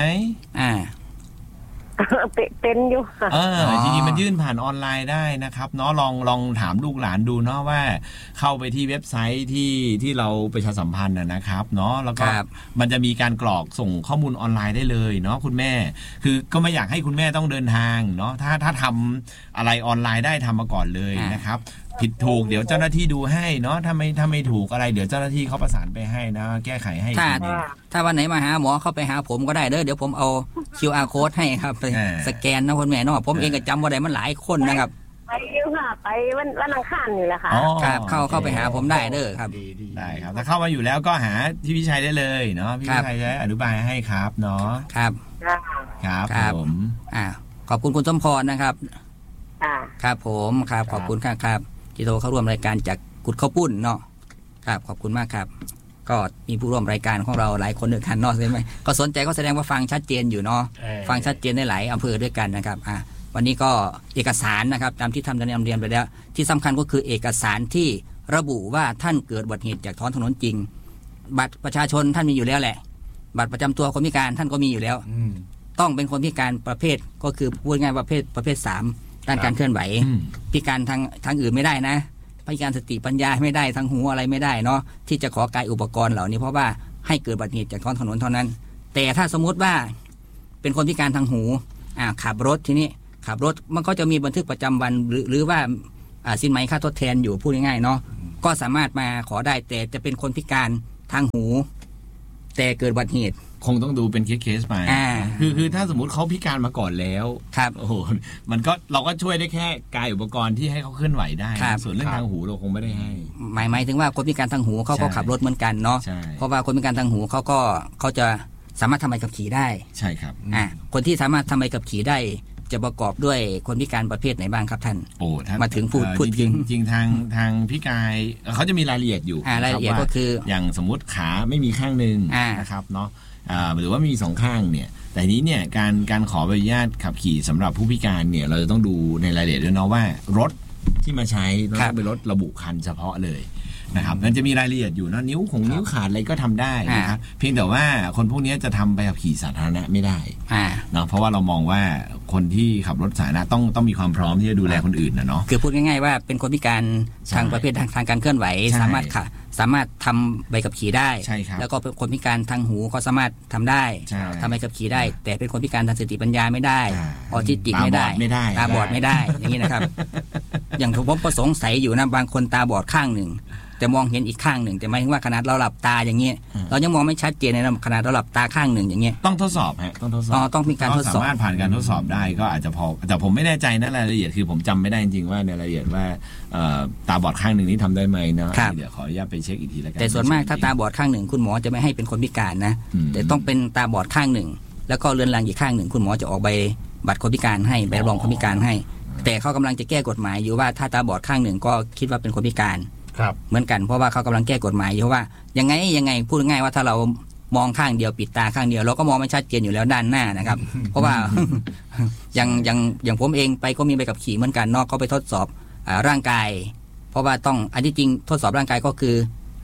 เป็นอยู่จริงๆมันยื่นผ่านออนไลน์ได้นะครับเนาะลองถามลูกหลานดูเนาะว่าเข้าไปที่เว็บไซต์ที่เราประชาสัมพันธ์นะครับเนาะแล้วก็มันจะมีการกรอกส่งข้อมูลออนไลน์ได้เลยเนาะคุณแม่คือก็ไม่อยากให้คุณแม่ต้องเดินทางเนาะถ้าทำอะไรออนไลน์ได้ทำมาก่อนเลยนะครับผิดถูกเดี๋ยวเจ้าหน้าที่ดูให้เนาะถ้าไม่ถูกอะไรเดี๋ยวเจ้าหน้าที่เขาประสานไปให้นะแก้ไขให้ถ้าวันไหนมาหาหมอเข้าไปหาผมก็ได้เดี๋ยวผมเอา QR code ให้ครับสแกนนะคุณแม่เนาะผมเองก็จำว่าได้มันหลายคนนะครับไปค่ะไปวันอังคารนี่แหละค่ะครับเข้าไปหาผมได้ครับได้ครับถ้าเข้ามาอยู่แล้วก็หาที่พี่ชัยได้เลยเนาะพี่ชัยจะอธิบายให้ครับเนาะครับผมขอบคุณคุณสมพรนะครับครับผมครับขอบคุณครับที่โทรเข้าร่วมรายการจากกุดข้าวปุ้นเนาะครับขอบคุณมากครับก็มีผู้ร่วมรายการของเราหลายคนด้วยกันเนาะใช่ไหมก็สนใจก็แสดงว่าฟังชัดเจนอยู่เนาะฟังชัดเจนได้หลายอำเภอด้วยกันนะครับวันนี้ก็เอกสารนะครับตามที่ทำการนำเรียนไปแล้วที่สำคัญก็คือเอกสารที่ระบุว่าท่านเกิดอุบัติเหตุจากท้องถนนจริงบัตรประชาชนท่านมีอยู่แล้วแหละบัตรประจำตัวคนพิการท่านก็มีอยู่แล้วต้องเป็นคนพิการประเภทก็คือพูดง่ายว่าประเภท3ด้านการเคลื่อนไหวพิการทางอื่นไม่ได้นะพิการสติปัญญาไม่ได้ทางหูอะไรไม่ได้เนาะที่จะขอกายอุปกรณ์เหล่านี้เพราะว่าให้เกิดอุบัติเหตุจากท้องถนนเท่านั้นแต่ถ้าสมมุติว่าเป็นคนพิการทางหูขับรถทีนี้ขับรถมันก็จะมีบันทึกประจำวันหรือว่าสินไหมค่าทดแทนอยู่พูดง่ายๆเนาะก็สามารถมาขอได้แต่จะเป็นคนพิการทางหูแต่เกิดอุบัติเหตุคงต้องดูเป็นเคสไปคือถ้าสมมุติเขาพิการมาก่อนแล้วครับโอ้โหมันก็เราก็ช่วยได้แค่กายอุปกรณ์ที่ให้เขาเคลื่อนไหวได้ส่วนเรื่องทางหูเราคงไม่ได้ให้หมายถึงว่าคนพิการทางหูเขาก็ขับรถเหมือนกันเนาะเพราะว่าคนพิการทางหูเขาจะสามารถทำใบขับขี่ได้ใช่ครับคนที่สามารถทำใบขับขี่ได้จะประกอบด้วยคนพิการประเภทไหนบ้างครับท่านมาถึงพูดจริงทางพิการเขาจะมีรายละเอียดอยู่รายละเอียดก็คืออย่างสมมุติขาไม่มีข้างนึงนะครับเนาะหรือว่ามี2ข้างเนี่ยแต่นี้เนี่ยการขอใบอนุญาตขับขี่สำหรับผู้พิการเนี่ยเราจะต้องดูในรายละเอียดด้วยเนาะว่ารถที่มาใช้ต้องเป็นรถระบุคันเฉพาะเลยนะครับมันจะมีรายละเอียดอยู่นะนิ้วขาดอะไรก็ทำได้นะครับเพียงแต่ว่าคนพวกนี้จะทำใบขับขี่สาธารณะไม่ได้นะเพราะว่าเรามองว่าคนที่ขับรถสาธารณะต้องมีความพร้อมที่จะดูแลคนอื่นนะเนาะคือพูดง่ายๆว่าเป็นคนพิการทางประเภททางการเคลื่อนไหวสามารถทำใบขับขี่ได้แล้วก็เป็นคนพิการทางหูก็สามารถทำได้ทำใบขับขี่ได้แต่เป็นคนพิการทางสติปัญญาไม่ได้ออทิสติกไม่ได้ตาบอดไม่ได้อย่างนี้นะครับอย่างผมก็สงสัยอยู่นะบางคนตาบอดข้างหนึ่งแต่มองเห็นอีกข้างหนึ่งแต่หมายถึงว่าขนาดเราหลับตาอย่างเงี้ยเรายังมองไม่ชัดเจนในขนาดเราหลับตาข้างหนึ่งอย่างเงี้ยต้องทดสอบฮะต้องทดสอบต้องมีการทดสอบสามารถผ่านการทดสอบได้ก็อาจจะพอแต่ผมไม่แน่ใจนะรายละเอียดคือผมจำไม่ได้จริงๆว่าในรายละเอียดว่าตาบอดข้างหนึ่งนี้ทำได้ไหมเนาะเดี๋ยวขออนุญาตไปเช็คอีกทีแล้วกันแต่ส่วนมากถ้าตาบอดข้างหนึ่งคุณหมอจะไม่ให้เป็นคนพิการนะแต่ต้องเป็นตาบอดข้างหนึ่งแล้วก็เรื้อนรังอีกข้างหนึ่งคุณหมอจะออกใบบัตรคนพิการให้ใบรับรองคนพิการให้แต่เขากำลังจะแก้กฎหมายอยู่ว่าถ้าตาบอดข้างหนึ่งก็คิดว่าเป็นคนพิการเหมือนกันเพราะว่าเขากำลังแก้กฎหมายอยู่ว่ายังไงพูดง่ายว่าถ้าเรามองข้างเดียวปิดตาข้างเดียวเราก็มองไม่ชัดเจนอยู่แล้วด้านหน้านะครับเพราะว่าอย่างผมเองไปก็มีใบขับขี่เหมือนกันนอกก็ไปทดสอบร่างกายเพราะว่าต้องอันที่จริงทดสอบร่างกายก็คือ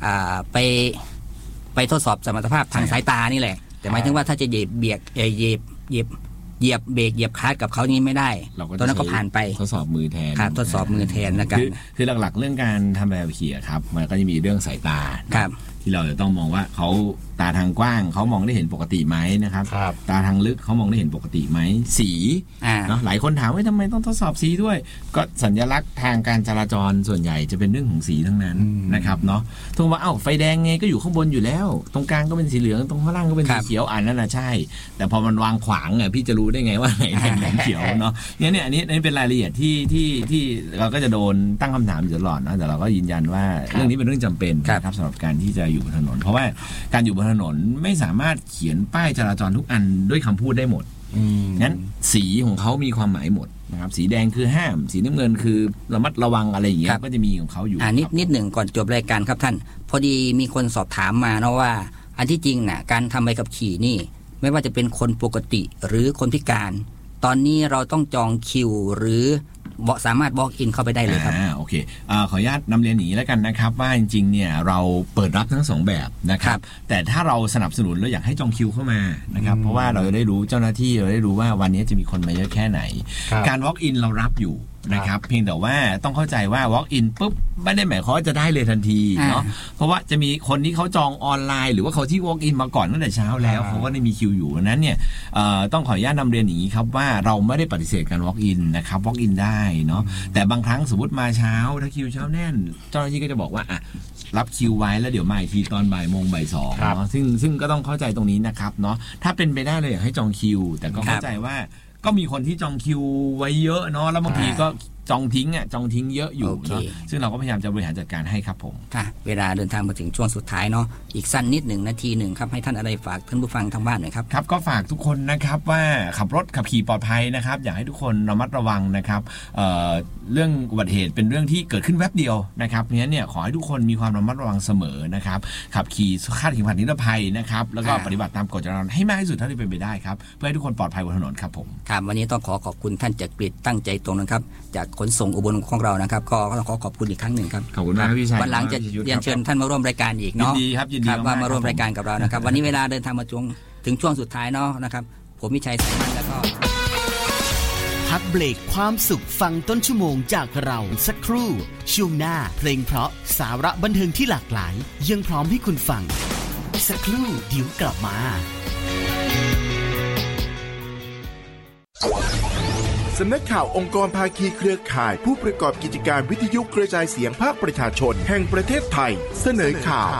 ไปทดสอบสมรรถภาพทางสายตานี่แหละแต่หมายถึงว่าถ้าจะเหยียบเบรกเหยียบคลัตช์กับเขานี้ไม่ได้ตอนนั้นก็ผ่านไปทดสอบมือแทนทดสอบมือแทนนะครับคือหลักๆเรื่องการทำใบขับขี่ครับมันก็จะมีเรื่องสายตาที่เราจะต้องมองว่าเขาตาทางกว้างเขามองได้เห็นปกติไหมนะครับตาทางลึกเขามองได้เห็นปกติไหมสีเนาะหลายคนถามว่าทำไมต้องทดสอบสีด้วยก็สัญลักษณ์ทางการจราจรส่วนใหญ่จะเป็นเรื่องของสีทั้งนั้นนะครับเนาะทุกว่าไฟแดงไงก็อยู่ข้างบนอยู่แล้วตรงกลางก็เป็นสีเหลืองตรงข้างล่างก็เป็นสีเขียวนั่นนะใช่แต่พอมันวางขวางอ่ะพี่จะรู้ได้ไงว่าไหนแดงไหนเขียวเนาะเนี่ยอันนี้เป็นรายละเอียดที่เราก็จะโดนตั้งคำถามอยู่ตลอดนะแต่เราก็ยืนยันว่าเรื่องนี้เป็นเรื่องจำเป็นนะครับสำหรับการที่จะอยู่บนถนนเพราะว่าการอยู่บนถนนไม่สามารถเขียนป้ายจราจรทุกอันด้วยคำพูดได้หมดงั้นสีของเขามีความหมายหมดนะครับสีแดงคือห้ามสีน้ำเงินคือระมัดระวังอะไรอย่างเงี้ยก็จะมีของเขาอยู่นิดหนึ่งก่อนจบรายการครับท่านพอดีมีคนสอบถามมานะว่าอันที่จริงน่ะการทำใบขับขี่นี่ไม่ว่าจะเป็นคนปกติหรือคนพิการตอนนี้เราต้องจองคิวหรือสามารถบล็อกอินเข้าไปได้เลยครับโอเคขออนุญาตนำเรียนอย่างนี้แล้วกันนะครับว่าจริงๆเนี่ยเราเปิดรับทั้ง2แบบนะครับแต่ถ้าเราสนับสนุนเราอยากให้จองคิวเข้ามานะครับเพราะว่าเราจะได้รู้เจ้าหน้าที่เราได้รู้ว่าวันนี้จะมีคนมาเยอะแค่ไหนการบล็อกอินเรารับอยู่นะครับเพียงแต่ว่าต้องเข้าใจว่า walk in ปุ๊บไม่ได้หมายความว่าจะได้เลยทันทีเนาะเพราะว่าจะมีคนที่เขาจองออนไลน์หรือว่าเขาที่ walk in มาก่อนตั้งแต่เช้าแล้วเขาก็ได้มีคิวอยู่นั้นเนี่ยต้องขออนุญาตนำเรียนอย่างนี้ครับว่าเราไม่ได้ปฏิเสธการ walk in นะครับ walk in ได้เนาะแต่บางครั้งสมมติมาเช้าถ้าคิวเช้าแน่นเจ้าหน้าที่ก็จะบอกว่ารับคิวไว้แล้วเดี๋ยวมาอีกทีตอนบ่ายโมงบ่ายสองเนาะซึ่งก็ต้องเข้าใจตรงนี้นะครับเนาะถ้าเป็นไปได้เลยอยากให้จองคิวแต่ก็เข้าใจว่าก็มีคนที่จองคิวไว้เยอะเนาะแล้วบางทีก็จองทิ้งเยอะอยู่เนาะซึ่งเราก็พยายามจะบริหารจัดการให้ครับผมค่ะเวลาเดินทางมาถึงช่วงสุดท้ายเนาะอีกสั้นนิด1 นาทีครับให้ท่านอะไรฝากท่านผู้ฟังทางบ้านหน่อยครับครับก็ฝากทุกคนนะครับว่าขับรถขับขี่ปลอดภัยนะครับอยากให้ทุกคนระมัดระวังนะครับเรื่องอุบัติเหตุเป็นเรื่องที่เกิดขึ้นแวบเดียวนะครับเพราะฉะนั้นเนี่ยขอให้ทุกคนมีความระมัดระวังเสมอนะครับขับขี่คาดเข็มขัดนิรภัยนะครับแล้วก็ปฏิบัติตามกฎจราจรให้มากที่สุดเท่าที่เป็นไปได้ครับเพื่อให้ทุกคนปลอดภัยบนถนนครับผมครับวันนี้ต้องขอบคุณท่านจักริดตั้งใจตรงนะครับจากขนส่งอุบลของเรานะครับก็ต้องขอบคุณอีกครั้งหนึ่งครับขอบคุณมากพี่ชัยวันหลังจะเรียนเชิญท่านมาร่วมรายการอีกเนาะยินดีครับว่ามาร่วมรายการกับเรานะครับวันนี้เวลาเดินทางมาถึงช่วงสุดท้ายเนาะนะครับผมวิชัยสายมันแล้วก็พักเบรกความสุขฟังต้นชั่วโมงจากเราสักครู่ช่วงหน้าเพลงเพราะสาระบันเทิงที่หลากหลายยังพร้อมให้คุณฟังสักครู่เดี๋ยวกลับมาสำนักข่าวองค์กรภาคีเครือข่ายผู้ประกอบกิจการวิทยุกระจายเสียงภาคประชาชนแห่งประเทศไทยเสนอข่าว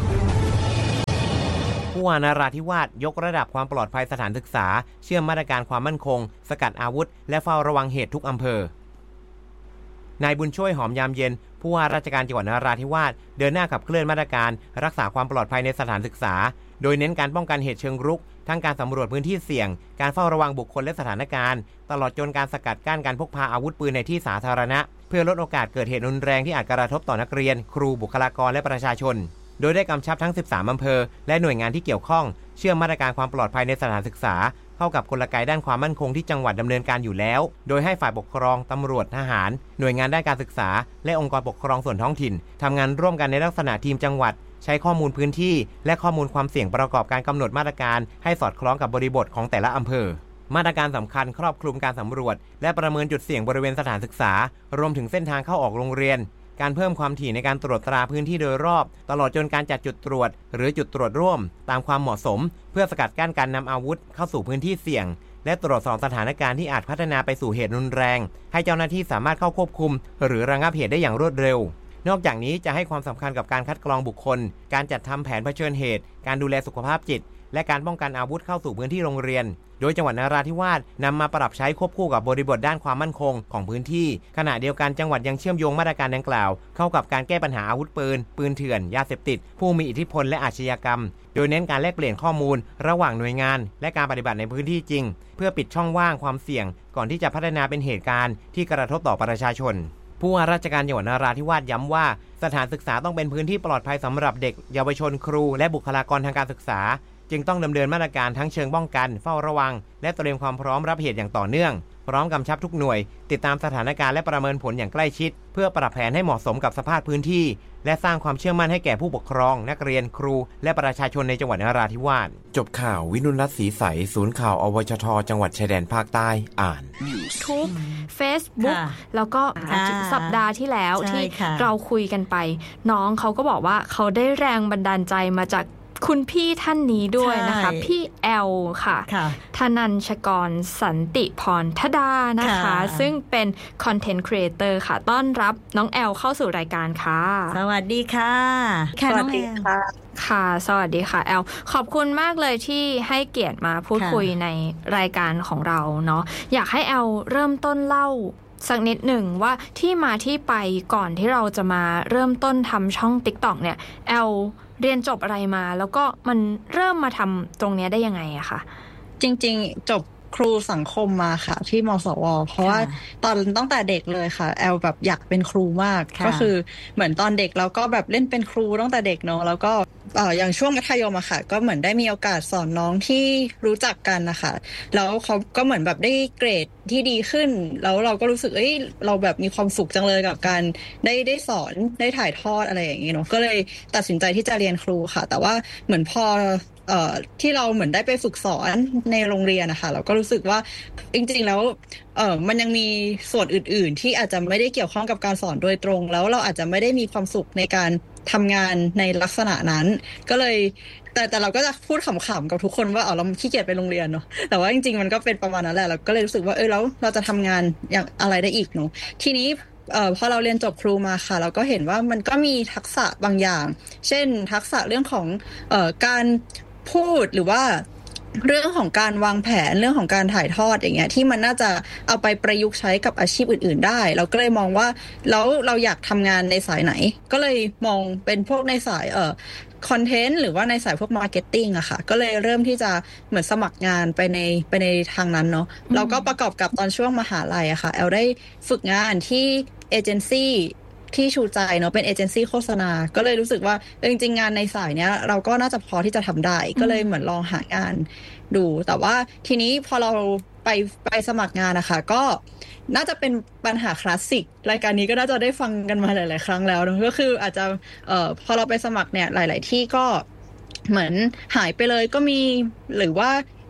ผู้ว่านราธิวาสยกระดับความปลอดภัยสถานศึกษาเชื่อมมาตรการความมั่นคงสกัดอาวุธและเฝ้าระวังเหตุทุกอำเภอนายบุญช่วยหอมยามเย็นผู้ว่าราชการจังหวัดนราธิวาสเดินหน้าขับเคลื่อนมาตรการรักษาความปลอดภัยในสถานศึกษาโดยเน้นการป้องกันเหตุเชิงรุกทั้งการสำรวจพื้นที่เสี่ยงการเฝ้าระวังบุคคลและสถานการณ์ตลอดจนการสกัดกั้นการพกพาอาวุธปืนในที่สาธารณะเพื่อลดโอกาสเกิดเหตุรุนแรงที่อาจกระทบต่อนักเรียนครูบุคลากรและประชาชนโดยได้กำชับทั้ง13อำเภอและหน่วยงานที่เกี่ยวข้องเชื่อมมาตรการความปลอดภัยในสถานศึกษาเข้ากับกลไกด้านความมั่นคงที่จังหวัดดำเนินการอยู่แล้วโดยให้ฝ่ายปกครองตำรวจทหารหน่วยงานด้านการศึกษาและองค์กรปกครองส่วนท้องถิ่นทำงานร่วมกันในลักษณะทีมจังหวัดใช้ข้อมูลพื้นที่และข้อมูลความเสี่ยงประกอบการกำหนดมาตรการให้สอดคล้องกับบริบทของแต่ละอำเภอมาตรการสำคัญครอบคลุมการสำรวจและประเมินจุดเสี่ยงบริเวณสถานศึกษารวมถึงเส้นทางเข้าออกโรงเรียนการเพิ่มความถี่ในการตรวจตราพื้นที่โดยรอบตลอดจนการจัดจุดตรวจหรือจุดตรวจร่วมตามความเหมาะสมเพื่อสกัดกั้นการนำอาวุธเข้าสู่พื้นที่เสี่ยงและตรวจสอบสถานการณ์ที่อาจพัฒนาไปสู่เหตุรุนแรงให้เจ้าหน้าที่สามารถเข้าควบคุมหรือระงับเหตุได้อย่างรวดเร็วนอกจากนี้จะให้ความสำคัญกับการคัดกรองบุคคลการจัดทำแผนเผชิญเหตุการดูแลสุขภาพจิตและการป้องกันอาวุธเข้าสู่พื้นที่โรงเรียนโดยจังหวัดนราธิวาสนำมาปรับใช้ควบคู่กับบริบทด้านความมั่นคงของพื้นที่ขณะเดียวกันจังหวัดยังเชื่อมโยงมาตรการดังกล่าวเข้ากับการแก้ปัญหาอาวุธปืนเถื่อนยาเสพติดผู้มีอิทธิพลและอาชญากรรมโดยเน้นการแลกเปลี่ยนข้อมูลระหว่างหน่วยงานและการปฏิบัติในพื้นที่จริงเพื่อปิดช่องว่างความเสี่ยงก่อนที่จะพัฒนาเป็นเหตุการณ์ที่กระทบต่อประชาชนผู้ว่าราชการจังหวัดนราธิวาสย้ำว่าสถานศึกษาต้องเป็นพื้นที่ปลอดภัยสำหรับเด็กเยาวชนครูและบุคลากรทางการศึกษาจึงต้องดำเนินมาตรการทั้งเชิงป้องกันเฝ้าระวังและเตรียมความพร้อมรับเหตุอย่างต่อเนื่องพร้อมกำชับทุกหน่วยติดตามสถานการณ์และประเมินผลอย่างใกล้ชิดเพื่อปรับแผนให้เหมาะสมกับสภาพพื้นที่และสร้างความเชื่อมั่นให้แก่ผู้ปกครองนักเรียนครูและประชาชนในจังหวัดนราธิวาสจบข่าววินุรัตน์ศรีใสศูนย์ข่าวอวชทจังหวัดชายแดนภาคใต้อ่าน YouTube Facebook แล้วก็สัปดาห์ที่แล้วที่เราคุยกันไปน้องเขาก็บอกว่าเขาได้แรงบันดาลใจมาจากคุณพี่ท่านนี้ด้วยนะคะพี่แอลค่ะธนัญชกรสันติพรธดานะคะซึ่งเป็นคอนเทนต์ครีเอเตอร์ค่ะต้อนรับน้องแอลเข้าสู่รายการค่ะสวัสดีค่ะสวัสดีค่ะค่ะสวัสดีค่ะแอลขอบคุณมากเลยที่ให้เกียรติมาพูดคุยในรายการของเราเนาะอยากให้แอลเริ่มต้นเล่าสักนิดหนึ่งว่าที่มาที่ไปก่อนที่เราจะมาเริ่มต้นทำช่อง TikTok เนี่ยแอลเรียนจบอะไรมาแล้วก็มันเริ่มมาทำตรงนี้ได้ยังไงอะคะจริงๆจบครูสังคมมาค่ะที่มสวเพราะว่าตั้งแต่เด็กเลยค่ะแอลแบบอยากเป็นครูมากก็คือเหมือนตอนเด็กเราก็แบบเล่นเป็นครูตั้งแต่เด็กเนาะแล้วก็อย่างช่วงมัธยมอะค่ะก็เหมือนได้มีโอกาสสอนน้องที่รู้จักกันนะคะแล้วเขาก็เหมือนแบบได้เกรดที่ดีขึ้นแล้วเราก็รู้สึกเราแบบมีความสุขจังเลยกับการได้สอนได้ถ่ายทอดอะไรอย่างเงี้ยเนาะก็เลยตัดสินใจที่จะเรียนครูค่ะแต่ว่าเหมือนพอที่เราเหมือนได้ไปฝึกสอนในโรงเรียนนะคะเราก็รู้สึกว่าจริงๆแล้วมันยังมีส่วนอื่นๆที่อาจจะไม่ได้เกี่ยวข้องกับการสอนโดยตรงแล้วเราอาจจะไม่ได้มีความสุขในการทำงานในลักษณะนั้นก็เลยแต่เราก็จะพูดขำๆกับทุกคนว่าเราขี้เกียจไปโรงเรียนเนาะแต่ว่าจริงๆมันก็เป็นประมาณนั้นแหละเราก็เลยรู้สึกว่าแล้วเราจะทำงานอย่างอะไรได้อีกเนาะทีนี้พอเราเรียนจบครูมาค่ะเราก็เห็นว่ามันก็มีทักษะบางอย่างเช่นทักษะเรื่องของการพูดหรือว่าเรื่องของการวางแผนเรื่องของการถ่ายทอดอย่างเงี้ยที่มันน่าจะเอาไปประยุกต์ใช้กับอาชีพอื่นๆได้เราก็เลยมองว่าแล้วเราอยากทำงานในสายไหนก็เลยมองเป็นพวกในสายคอนเทนต์หรือว่าในสายพวกมาร์เก็ตติ้งอะค่ะก็เลยเริ่มที่จะเหมือนสมัครงานไปในทางนั้นเนาะเราก็ประกอบกับตอนช่วงมหาลัยอะค่ะแอลได้ฝึกงานที่เอเจนซี่ที่ชูใจเนาะเป็นเอเจนซี่โฆษณาก็เลยรู้สึกว่าจริงๆงานในสายเนี้ยเราก็น่าจะพอที่จะทำได้ก็เลยเหมือนลองหางานดูแต่ว่าทีนี้พอเราไปสมัครงานนะคะก็น่าจะเป็นปัญหาคลาสสิกรายการนี้ก็น่าจะได้ฟังกันมาหลายๆครั้งแล้วเนาะก็คืออาจจะพอเราไปสมัครเนี่ยหลายๆที่ก็เหมือนหายไปเลยก็มีหรือว่า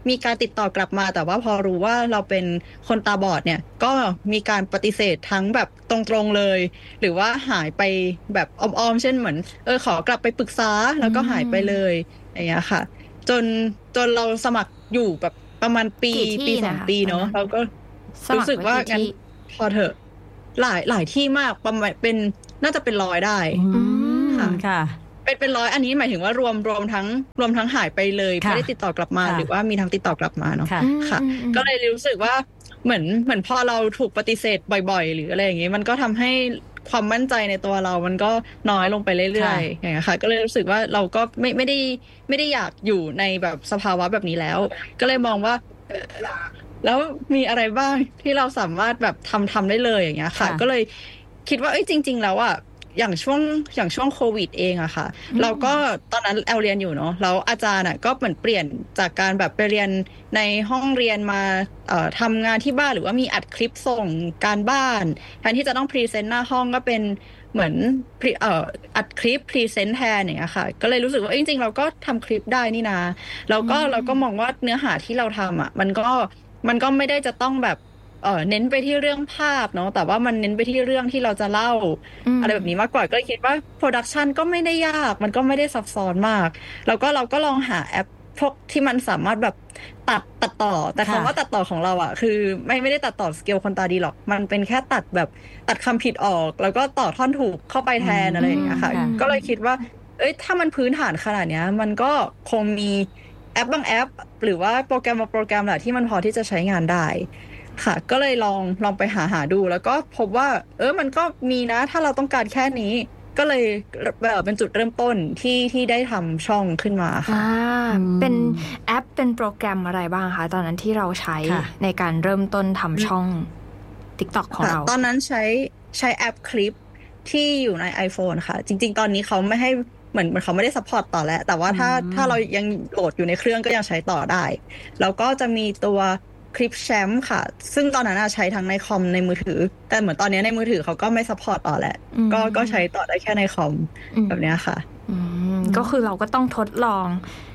มีการติดต่อกลับมาแต่ว่าพอรู้ว่าเราเป็นคนตาบอดเนี่ยก็มีการปฏิเสธทั้งแบบตรงๆเลยหรือว่าหายไปแบบอ้อมๆเช่นเหมือนขอกลับไปปรึกษาแล้วก็หายไปเลยอย่างเงี้ยค่ะจนเราสมัครอยู่แบบประมาณปี2 ปีเนาะเราก็รู้สึกว่างั้นพอเถอะหลายที่มากประมาณเป็นน่าจะเป็น100ได้ค่ะเป็น100อันนี้หมายถึงว่ารวมทั้งหายไปเลยไม่ได้ติดต่อกลับมาหรือว่ามีทั้งติดต่อกลับมาเนาะค่ะก็เลยรู้สึกว่าเหมือนพอเราถูกปฏิเสธบ่อยๆหรืออะไรอย่างงี้มันก็ทำให้ความมั่นใจในตัวเรามันก็น้อยลงไปเรื่อยๆอย่างเงี้ยค่ะก็เลยรู้สึกว่าเราก็ไม่ได้อยากอยู่ในแบบสภาวะแบบนี้แล้วก็เลยมองว่าแล้วมีอะไรบ้างที่เราสามารถแบบทำได้เลยอย่างเงี้ยค่ะก็เลยคิดว่าจริงๆแล้วอ่ะอย่างช่วงโควิดเองอะค่ะเราก็ตอนนั้นแอลเรียนอยู่เนาะแล้วอาจารย์ก็เหมือนเปลี่ยนจากการแบบไปเรียนในห้องเรียนมาทำงานที่บ้านหรือว่ามีอัดคลิปส่งการบ้านแทนที่จะต้องพรีเซนต์หน้าห้องก็เป็นเหมือนอัดคลิปพรีเซนต์แทนอย่างเงี้ยค่ะก็เลยรู้สึกว่าจริงๆเราก็ทำคลิปได้นี่นะแล้วก็เราก็มองว่าเนื้อหาที่เราทำอะมันก็ไม่ได้จะต้องแบบเน้นไปที่เรื่องภาพเนาะแต่ว่ามันเน้นไปที่เรื่องที่เราจะเล่าอะไรแบบนี้มากกว่าก็คิดว่าโปรดักชันก็ไม่ได้ยากมันก็ไม่ได้ซับซ้อนมากแล้วก็เราก็ลองหาแอปพวกที่มันสามารถแบบตัดต่อแต่คำว่าตัดต่อของเราอ่ะคือไม่ได้ตัดต่อสเกลคนตาดีหรอกมันเป็นแค่ตัดคำผิดออกแล้วก็ต่อท่อนถูกเข้าไปแทนอะไรอย่างเงี้ยค่ะก็เลยคิดว่าถ้ามันพื้นฐานขนาดเนี้ยมันก็คงมีแอปบางแอปหรือว่าโปรแกรมแหละที่มันพอที่จะใช้งานได้ค่ะก็เลยลองไปหาดูแล้วก็พบว่ามันก็มีนะถ้าเราต้องการแค่นี้ก็เลยเป็นจุดเริ่มต้นที่ได้ทำช่องขึ้นมาค่ะเป็นแอปเป็นโปรแกรมอะไรบ้างคะตอนนั้นที่เราใช้ในการเริ่มต้นทำช่อง TikTok ของเราตอนนั้นใช้แอปคลิปที่อยู่ใน iPhone ค่ะจริงๆตอนนี้เขาไม่ให้เหมือนเขาไม่ได้ซัพพอร์ตต่อแล้วแต่ว่าถ้าเรายังโหลดอยู่ในเครื่องก็ยังใช้ต่อได้แล้วก็จะมีตัวคลิปแชมป์ค่ะซึ่งตอนนั้นใช้ทั้งในคอมในมือถือแต่เหมือนตอนนี้ในมือถือเขาก็ไม่ซัพพอร์ตต่อแล้วก็ใช้ต่อได้แค่ในคอมแบบนี้ค่ะก็คือเราก็ต้องทดลอง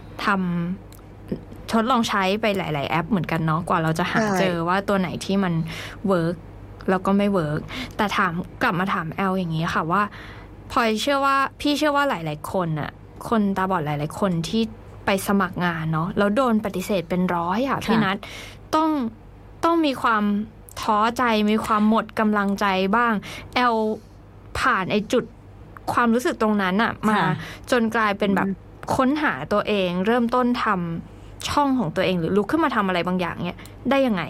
ใช้ไปหลายๆแอปเหมือนกันเนาะกว่าเราจะหาเจอว่าตัวไหนที่มันเวิร์กแล้วก็ไม่เวิร์กแต่กลับมาถามแอลอย่างนี้ค่ะว่าพลอยเชื่อว่าหลายๆคนน่ะคนตาบอดหลายๆคนที่ไปสมัครงานเนาะแล้วโดนปฏิเสธเป็น100พี่นัทต้องมีความท้อใจมีความหมดกำลังใจบ้างแอลผ่านไอ้จุดความรู้สึกตรงนั้นอะมาจนกลายเป็นแบบค้นหาตัวเองเริ่มต้นทำช่องของตัวเองหรือลุกขึ้นมาทำอะไรบางอย่างเนี่ยได้ยังไง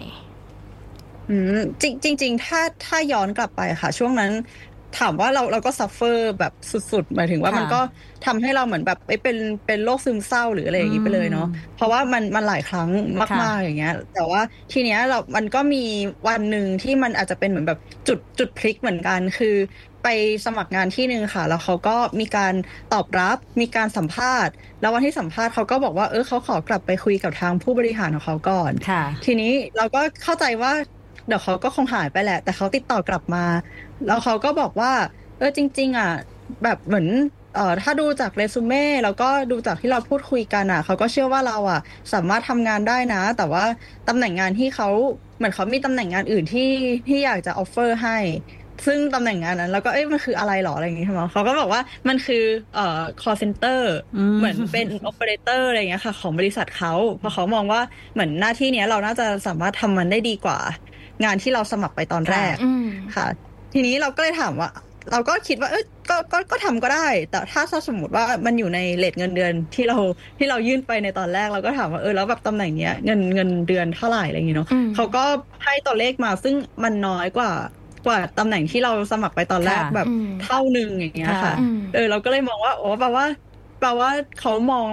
จริงถ้าย้อนกลับไปค่ะช่วงนั้นถามว่าเราก็ซัฟเฟอร์แบบสุดๆหมายถึงว่ามันก็ทำให้เราเหมือนแบบเป็นโรคซึมเศร้าหรืออะไรอย่างนี้ไปเลยเนาะเพราะว่ามันหลายครั้งมากๆอย่างเงี้ยแต่ว่าทีเนี้ยมันก็มีวันหนึ่งที่มันอาจจะเป็นเหมือนแบบจุดพลิกเหมือนกันคือไปสมัครงานที่นึงค่ะแล้วเขาก็มีการตอบรับมีการสัมภาษณ์แล้ววันที่สัมภาษณ์เขาก็บอกว่าเขาขอกลับไปคุยกับทางผู้บริหารของเขาก่อนทีนี้เราก็เข้าใจว่าเดี๋ยวเขาก็คงหายไปแหละแต่เขาติดต่อกลับมาแล้วเขาก็บอกว่าจริงๆอ่ะแบบเหมือนถ้าดูจากเรซูเม่แล้วก็ดูจากที่เราพูดคุยกันอ่ะเขาก็เชื่อว่าเราอ่ะสามารถทำงานได้นะแต่ว่าตำแหน่งงานที่เขาเหมือนเขามีตำแหน่งงานอื่นที่อยากจะออฟเฟอร์ให้ซึ่งตำแหน่งงานนั้นแล้วก็มันคืออะไรหรออะไรอย่างงี้ใช่ไหมเขาก็บอกว่ามันคือcall center เหมือนเป็น operator อะไรอย่างเงี้ยค่ะของบริษัทเขาเพราะเขามองว่าเหมือนหน้าที่เนี้ยเราน่าจะสามารถทำมันได้ดีกว่างานที่เราสมัครไปตอนแรกค่ะทีนี้เราก็เลยถามว่าเราก็คิดว่าก็ทำก็ได้แต่ถ้าสมมติว่ามันอยู่ในเรทเงินเดือนที่เรายื่นไปในตอนแรกเราก็ถามว่าแล้วแบบตำแหน่งเนี้ยเงินเดือนเท่าไหร่อะไรอย่างเงี้ยเนาะเขาก็ให้ตัวเลขมาซึ่งมันน้อยกว่าตำแหน่งที่เราสมัครไปตอนแรกแบบเท่านึงอย่างเงี้ยค่ะเราก็เลยมองว่าแปลว่าเขามอง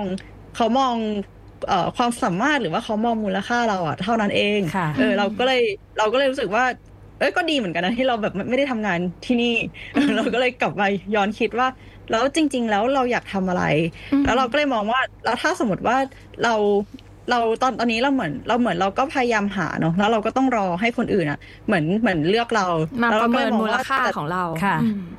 ความสามารถหรือว่าเขามองมูลค่าเราอะเท่านั้นเองเราก็เลยรู้สึกว่าก็ดีเหมือนกันนะที่เราแบบไม่ได้ทำงานที่นี่ เราก็เลยกลับมาย้อนคิดว่าแล้วจริงๆแล้วเราอยากทำอะไรแล้วเราก็เลยมองว่าแล้วถ้าสมมติว่าเราตอนนี้เราเหมือนเราก็พยายามหาเนาะแล้วเราก็ต้องรอให้คนอื่นอะเหมือนเลือกเรามาประเมินมูลค่าของเราค่ะ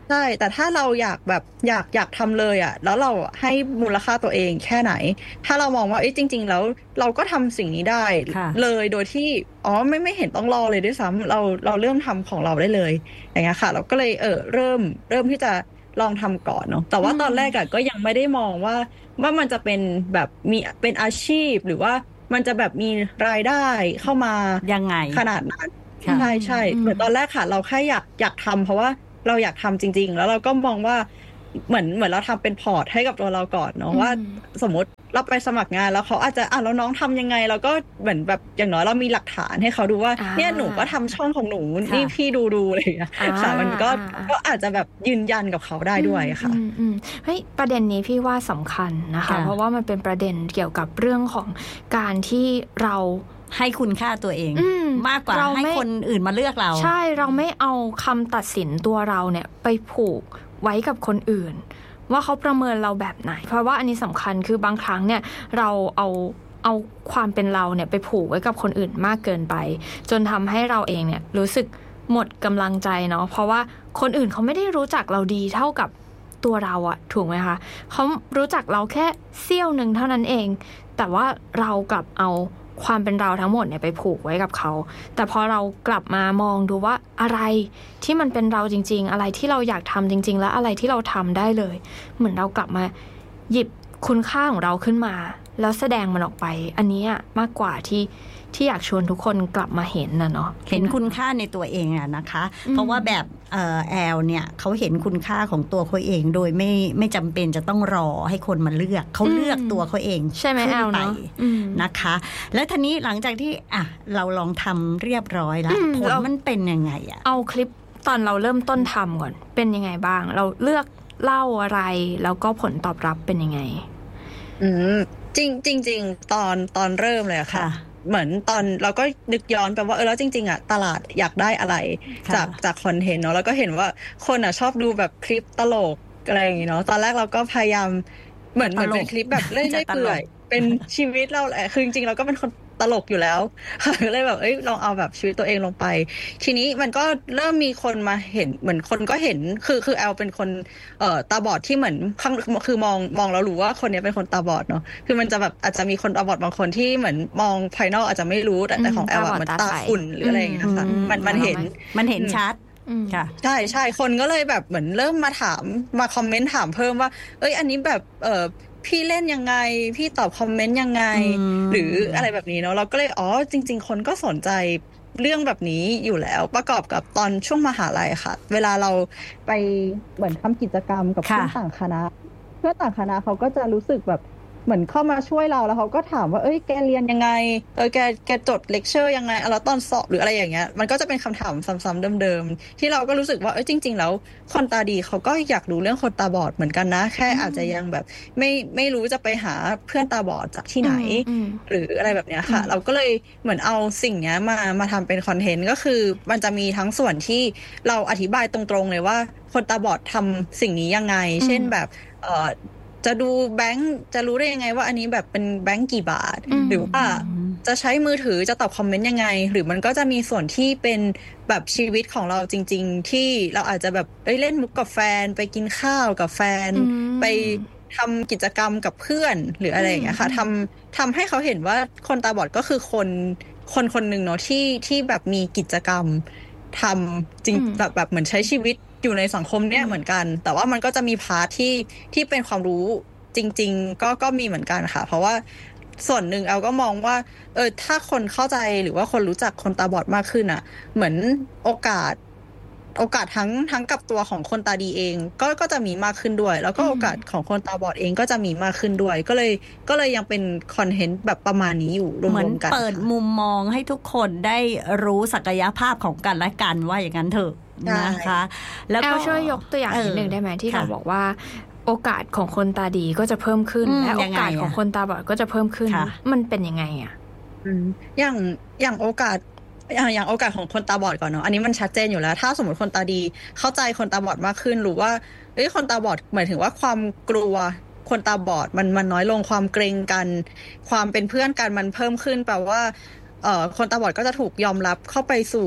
ใช่แต่ถ้าเราอยากแบบอยากทำเลยอ่ะแล้วเราให้มูลค่าตัวเองแค่ไหนถ้าเรามองว่าจริงๆแล้วเราก็ทำสิ่งนี้ได้เลยโดยที่ไม่เห็นต้องรอเลยด้วยซ้ำเราเริ่มทำของเราได้เลยอย่างเงี้ยค่ะเราก็เลยเริ่มที่จะลองทำก่อนเนาะแต่ว่าตอนแรกอะก็ยังไม่ได้มองว่ามันจะเป็นแบบมีเป็นอาชีพหรือว่ามันจะแบบมีรายได้เข้ามายังไงขนาดนั้นใช่เหมือนตอนแรกค่ะเราแค่อยากทำเพราะว่าเราอยากทำจริงๆแล้วเราก็มองว่าเหมือนเราทำเป็นพอร์ตให้กับตัวเราก่อนเนาะว่าสมมติเราไปสมัครงานแล้วเขาอาจจะแล้วน้องทำยังไงเราก็เหมือนแบบอย่างน้อยเรามีหลักฐานให้เขาดูว่าเนี่ยหนูก็ทำช่องของหนูนี่พี่ดูอะไรอย่างเงี้ยค่ะมันก็อาจจะแบบยืนยันกับเขาได้ด้วยค่ะเฮ้ยประเด็นนี้พี่ว่าสำคัญนะคะเพราะว่ามันเป็นประเด็นเกี่ยวกับเรื่องของการที่เราให้คุณค่าตัวเองมากกว่าให้คนอื่นมาเลือกเราใช่เราไม่เอาคำตัดสินตัวเราเนี่ยไปผูกไว้กับคนอื่นว่าเขาประเมินเราแบบไหนเพราะว่าอันนี้สำคัญคือบางครั้งเนี่ยเราเอาความเป็นเราเนี่ยไปผูกไว้กับคนอื่นมากเกินไปจนทำให้เราเองเนี่ยรู้สึกหมดกำลังใจเนาะเพราะว่าคนอื่นเขาไม่ได้รู้จักเราดีเท่ากับตัวเราอะถูกไหมคะเขารู้จักเราแค่เสี้ยวนึงเท่านั้นเองแต่ว่าเรากลับเอาความเป็นเราทั้งหมดเนี่ยไปผูกไว้กับเขาแต่พอเรากลับมามองดูว่าอะไรที่มันเป็นเราจริงๆอะไรที่เราอยากทำจริงๆและอะไรที่เราทำได้เลยเหมือนเรากลับมาหยิบคุณค่าของเราขึ้นมาแล้วแสดงมันออกไปอันนี้มากกว่าที่อยากชวนทุกคนกลับมาเห็นนะเนาะเห็นคุณค่าในตัวเองนะคะเพราะว่าแบบแอลเนี่ยเขาเห็นคุณค่าของตัวเขาเองโดยไม่จำเป็นจะต้องรอให้คนมาเลือกเขาเลือกตัวเขาเองใช่ไหมแอลเนาะนะคะแล้วทีนี้หลังจากที่เราลองทำเรียบร้อยแล้วผลมันเป็นยังไงเอาคลิปตอนเราเริ่มต้นทำก่อนเป็นยังไงบ้างเราเลือกเล่าอะไรแล้วก็ผลตอบรับเป็นยังไงจริงตอนเริ่มเลยค่ะเหมือนตอนเราก็นึกย้อนไปว่าแล้วจริงๆตลาดอยากได้อะไรจากคอนเทนต์เนาะแล้วก็เห็นว่าคนชอบดูแบบคลิปตลกอะไรอย่างงี้เนาะตอนแรกเราก็พยายามเหมือนเป็นคลิปแบบเล่อยๆเปื่อยเป็นชีวิตเราแหละคือจริงๆเราก็เป็นคนตลกอยู่แล้วก็เลยแบบลองเอาแบบชีวิตตัวเองลงไปทีนี้มันก็เริ่มมีคนมาเห็นเหมือนคนก็เห็นคือแอลเป็นคนตาบอดที่เหมือนคือมองแล้วรู้ว่าคนนี้เป็นคนตาบอดเนาะคือมันจะแบบอาจจะมีคนตาบอดบางคนที่เหมือนมองภายนอกอาจจะไม่รู้แต่ของแอลมันตาขุ่นหรืออะไรอย่างเงี้ยค่ะมันเห็นชัดค่ะใช่คนก็เลยแบบเหมือนเริ่มมาถามมาคอมเมนต์ถามเพิ่มว่าอันนี้แบบพี่เล่นยังไงพี่ตอบคอมเมนต์ยังไงหรืออะไรแบบนี้เนาะเราก็เลยจริงๆคนก็สนใจเรื่องแบบนี้อยู่แล้วประกอบกับตอนช่วงมหาลัยค่ะเวลาเราไปเหมือนทำกิจกรรมกับเพื่อนต่างคณะเขาก็จะรู้สึกแบบเหมือนเข้ามาช่วยเราแล้วเขาก็ถามว่าแกเรียนยังไงแกจดเลคเชอร์ยังไงแล้วตอนสอบหรืออะไรอย่างเงี้ยมันก็จะเป็นคำถามซ้ำๆเดิมๆที่เราก็รู้สึกว่าจริงๆแล้วคนตาดีเขาก็อยากรู้เรื่องคนตาบอดเหมือนกันนะแค่อาจจะยังแบบไม่รู้จะไปหาเพื่อนตาบอดจากที่ไหนหรืออะไรแบบเนี้ยค่ะเราก็เลยเหมือนเอาสิ่งนี้มาทำเป็นคอนเทนต์ก็คือมันจะมีทั้งส่วนที่เราอธิบายตรงๆเลยว่าคนตาบอดทำสิ่งนี้ยังไงเช่นแบบจะดูแบงค์จะรู้ได้ยังไงว่าอันนี้แบบเป็นแบงค์กี่บาทหรือว่าจะใช้มือถือจะตอบคอมเมนต์ยังไงหรือมันก็จะมีส่วนที่เป็นแบบชีวิตของเราจริงๆที่เราอาจจะแบบเล่นมุกกับแฟนไปกินข้าวกับแฟนไปทำกิจกรรมกับเพื่อนหรืออะไรอย่างเงี้ยค่ะทำให้เขาเห็นว่าคนตาบอดก็คือคนหนึ่งเนาะที่แบบมีกิจกรรมทำจริงแบบเหมือนใช้ชีวิตอยู่ในสังคมเนี่ยเหมือนกันแต่ว่ามันก็จะมีพาร์ทที่เป็นความรู้จริงๆก็มีเหมือนกันค่ะเพราะว่าส่วนหนึ่งแอลก็มองว่าถ้าคนเข้าใจหรือว่าคนรู้จักคนตาบอดมากขึ้นเหมือนโอกาสทั้งกับตัวของคนตาดีเองก็จะมีมากขึ้นด้วยแล้วก็โอกาสของคนตาบอดเองก็จะมีมากขึ้นด้วยก็เลยยังเป็นคอนเทนต์แบบประมาณนี้อยู่รวมๆกันเหมือนเปิดมุมมองให้ทุกคนได้รู้ศักยภาพของกันและกันว่าอย่างนั้นเถอะนะคะแล้วก็ช่วยยกตัวอย่างนิดนึงได้ไหมที่เราบอกว่าโอกาสของคนตาดีก็จะเพิ่มขึ้นและโอกาสของคนตาบอดก็จะเพิ่มขึ้นมันเป็นยังไงอย่างโอกาสของคนตาบอดก่อนเนาะอันนี้มันชัดเจนอยู่แล้วถ้าสมมติคนตาดีเข้าใจคนตาบอดมากขึ้นหรือว่าคนตาบอดหมายถึงว่าความกลัวคนตาบอดมันน้อยลงความเกรงกันความเป็นเพื่อนกันมันเพิ่มขึ้นแปลว่าคนตาบอดก็จะถูกยอมรับเข้าไปสู่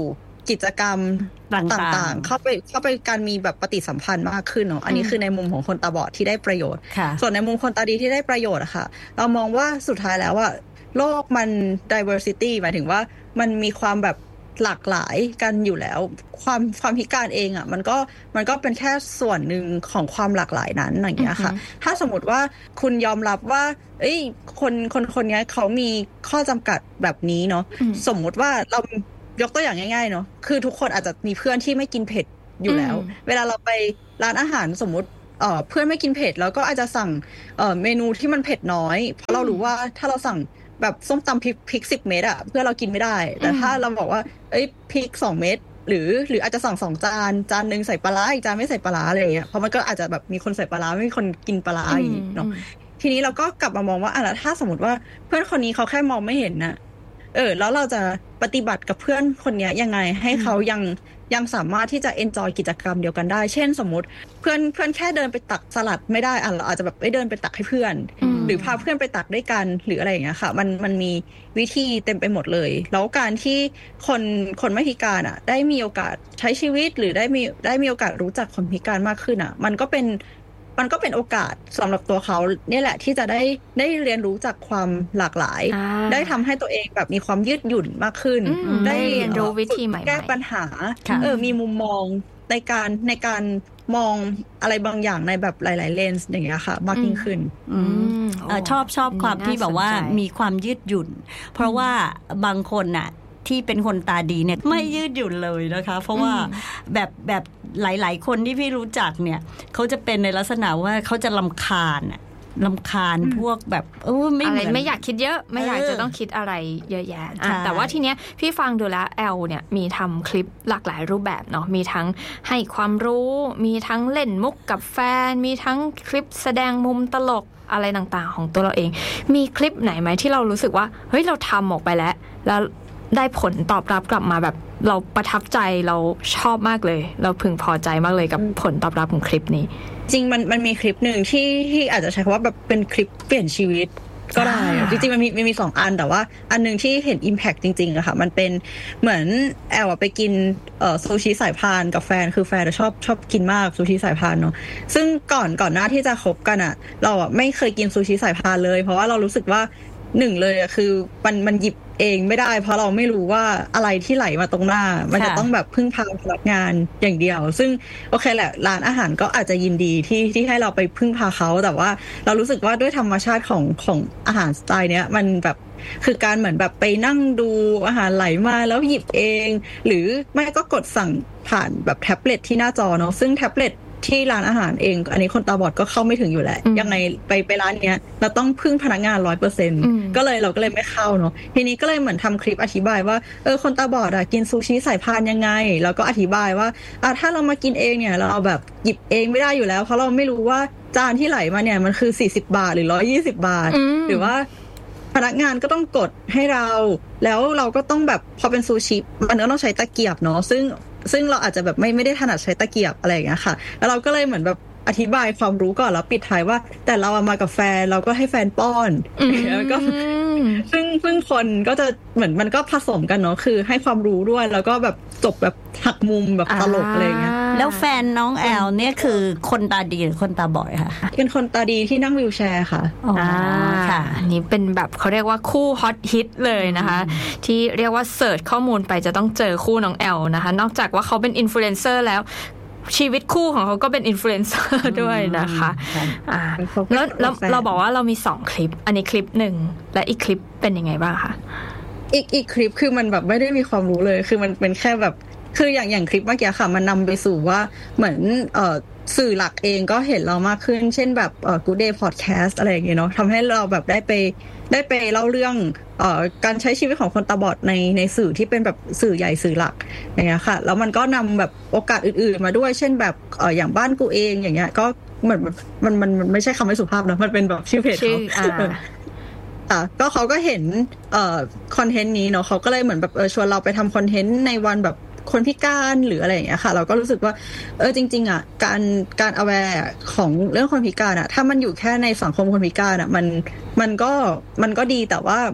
กิจกรรมต่างๆเข้าไปการมีแบบปฏิสัมพันธ์มากขึ้นเนาะอันนี้คือในมุมของคนตาบอดที่ได้ประโยชน์ส่วนในมุมคนตาดีที่ได้ประโยชน์อะค่ะเรามองว่าสุดท้ายแล้วว่าโลกมัน diversity หมายถึงว่ามันมีความแบบหลากหลายกันอยู่แล้วความพิการเองอ่ะมันก็เป็นแค่ส่วนหนึ่งของความหลากหลายนั้นอย่างเงี้ยค่ะถ้าสมมติว่าคุณยอมรับว่าคนนี้เขามีข้อจำกัดแบบนี้เนาะสมมุติว่าเรายกตัวอย่างง่ายๆเนาะคือทุกคนอาจจะมีเพื่อนที่ไม่กินเผ็ดอยู่แล้วเวลาเราไปร้านอาหารสมมติเพื่อนไม่กินเผ็ดแล้วก็อาจจะสั่งเมนูที่มันเผ็ดน้อยเพราะเรารู้ว่าถ้าเราสั่งแบบส้มตำพริก10 เม็ดอะเพื่อเรากินไม่ได้แต่ถ้าเราบอกว่าพริก2 เม็ดหรืออาจจะสั่ง2 จานนึงใส่ปลาร้าอีกจานไม่ใส่ปลาร้าอะไรอย่างเงี้ยเพราะมันก็อาจจะแบบมีคนใส่ปลาร้าไม่มีคนกินปลาร้าอย่างงี้เนาะทีนี้เราก็กลับมามองว่าแล้วถ้าสมมติว่าเพื่อนคนนี้เขาแค่มองไม่เห็นนะแล้วเราจะปฏิบัติกับเพื่อนคนนี้ยังไงให้เขายังสามารถที่จะเอนจอยกิจกรรมเดียวกันได้เช่นสมมติเพื่อนแค่เดินไปตักสลัดไม่ได้เราอาจจะแบบเดินไปตักให้เพื่อนหรือพาเพื่อนไปตักด้วยกันหรืออะไรอย่างเงี้ยค่ะมันมีวิธีเต็มไปหมดเลยแล้วการที่คนไม่พิการอ่ะได้มีโอกาสใช้ชีวิตหรือได้มีโอกาสรู้จักคนพิการมากขึ้นอ่ะมันก็เป็นโอกาสสำหรับตัวเขาเนี่ยแหละที่จะได้เรียนรู้จากความหลากหลายได้ทำให้ตัวเองแบบมีความยืดหยุ่นมากขึ้นได้เรียนรู้วิธีใหม่ๆแก้ปัญหามีมุมมองในการมองอะไรบางอย่างในแบบหลายๆเลนส์อย่างเงี้ยค่ะมากยิ่งขึ้นชอบความที่แบบว่ามีความยืดหยุ่นเพราะว่าบางคนน่ะที่เป็นคนตาดีเนี่ยไม่ยืดหยุ่นเลยนะคะเพราะว่าแบบหลายๆคนที่พี่รู้จักเนี่ยเขาจะเป็นในลักษณะว่าเขาจะรำคาญพวกแบบไม่อยากคิดเยอะไม่อยากจะต้องคิดอะไรเยอะแยะแต่ว่าทีเนี้ยพี่ฟังดูแล้วแอลเนี่ยมีทำคลิปหลากหลายรูปแบบเนาะมีทั้งให้ความรู้มีทั้งเล่นมุกกับแฟนมีทั้งคลิปแสดงมุมตลกอะไรต่างๆของตัวเราเองมีคลิปไหนไหมที่เรารู้สึกว่าเฮ้ยเราทำออกไปแล้วได้ผลตอบรับกลับมาแบบเราประทับใจเราชอบมากเลยเราพึงพอใจมากเลยกับผลตอบรับของคลิปนี้จริงมันมีคลิปหนึ่งที่อาจจะใช้คำว่าแบบเป็นคลิปเปลี่ยนชีวิตก็ได้จริงๆมันมี2 อันแต่ว่าอันนึงที่เห็น impact จริงๆอะค่ะมันเป็นเหมือนแอลไปกินซูชิสายพานกับแฟนคือแฟนชอบกินมากซูชิสายพานเนาะซึ่งก่อนหน้าที่จะคบกันอะเราอะไม่เคยกินซูชิสายพานเลยเพราะว่าเรารู้สึกว่า1เลยอะคือมันหยิบเองไม่ได้เพราะเราไม่รู้ว่าอะไรที่ไหลมาตรงหน้ามันจะต้องแบบพึ่งพาพนักงานอย่างเดียวซึ่งโอเคแหละร้านอาหารก็อาจจะยินดีที่ให้เราไปพึ่งพาเขาแต่ว่าเรารู้สึกว่าด้วยธรรมชาติของอาหารสไตล์เนี้ยมันแบบคือการเหมือนแบบไปนั่งดูอาหารไหลมาแล้วหยิบเองหรือไม่ก็กดสั่งผ่านแบบแท็บเล็ตที่หน้าจอเนาะซึ่งแท็บเล็ตที่ร้านอาหารเองอันนี้คนตาบอดก็เข้าไม่ถึงอยู่แหละยังไงไปร้านเนี้ยเราต้องพึ่งพนักงาน 100% ก็เลยเราก็เลยไม่เข้าเนาะทีนี้ก็เลยเหมือนทำคลิปอธิบายว่าคนตาบอดกินซูชิสายพานยังไงแล้วก็อธิบายว่าถ้าเรามากินเองเนี่ยเราแบบหยิบเองไม่ได้อยู่แล้วเพราะเราไม่รู้ว่าจานที่ไหลมาเนี่ยมันคือ40 บาทหรือ120 บาทหรือว่าพนักงานก็ต้องกดให้เราแล้วเราก็ต้องแบบพอเป็นซูชิมันก็ต้องใช้ตะเกียบเนาะซึ่งเราอาจจะแบบไม่ได้ถนัดใช้ตะเกียบอะไรอย่างเงี้ยค่ะแล้วเราก็เลยเหมือนแบบอธิบายความรู้ก่อนแล้วปิดท้ายว่าแต่เรามากับแฟนเราก็ให้แฟนป้อนแล้วก็ซึ่งคนก็จะเหมือนมันก็ผสมกันเนาะคือให้ความรู้ด้วยแล้วก็แบบจบแบบหักมุมแบบตลกอะไรอย่างเงี้ยแล้วแฟนน้องแอลเนี่ยคือคนตาดีหรือคนตาบอดค่ะเป็นคนตาดีที่นั่งวีลแชร์ค่ะค่ะนี่เป็นแบบเขาเรียกว่าคู่ฮอตฮิตเลยนะคะที่เรียกว่าเสิร์ชข้อมูลไปจะต้องเจอคู่น้องแอลนะคะนอกจากว่าเขาเป็นอินฟลูเอนเซอร์แล้วชีวิตคู่ของเขาก็เป็นอินฟลูเอนเซอร์ด้วยนะคะแล้วเราบอกว่าเรามี2คลิปอันนี้คลิป1และอีกคลิปเป็นยังไงบ้างคะอีกคลิปคือมันแบบไม่ได้มีความรู้เลยคือมันเป็นแค่แบบคืออย่างคลิปเมื่อกี้ค่ะมันนำไปสู่ว่าเหมือนสื่อหลักเองก็เห็นเรามากขึ้นเช่นแบบGood Day Podcast อะไรอย่างเงี้ยเนาะทำให้เราแบบได้ไปเล่าเรื่องการใช้ชีวิตของคนตาบอดในสื่อที่เป็นแบบสื่อใหญ่สื่อหลักอย่างเงี้ยค่ะแล้วมันก็นำแบบโอกาสอื่นๆมาด้วยเช่นแบบอย่างบ้านกูเองอย่างเงี้ยก็เหมือนมันไม่ใช่คำไม่สุภาพนะมันเป็นแบบชื่อเพจเขาก็เขาก็เห็นคอนเทนต์นี้เนาะเขาก็เลยเหมือนแบบชวนเราไปทำคอนเทนต์ในวันแบบคนพิการหรืออะไรอย่างเงี้ยค่ะเราก็รู้สึกว่าจริงๆอ่ะการ aware ของเรื่องคนพิการอ่ะถ้ามันอยู่แค่ในสังคมคนพิการอ่ะมันก็ดีแต่ว่า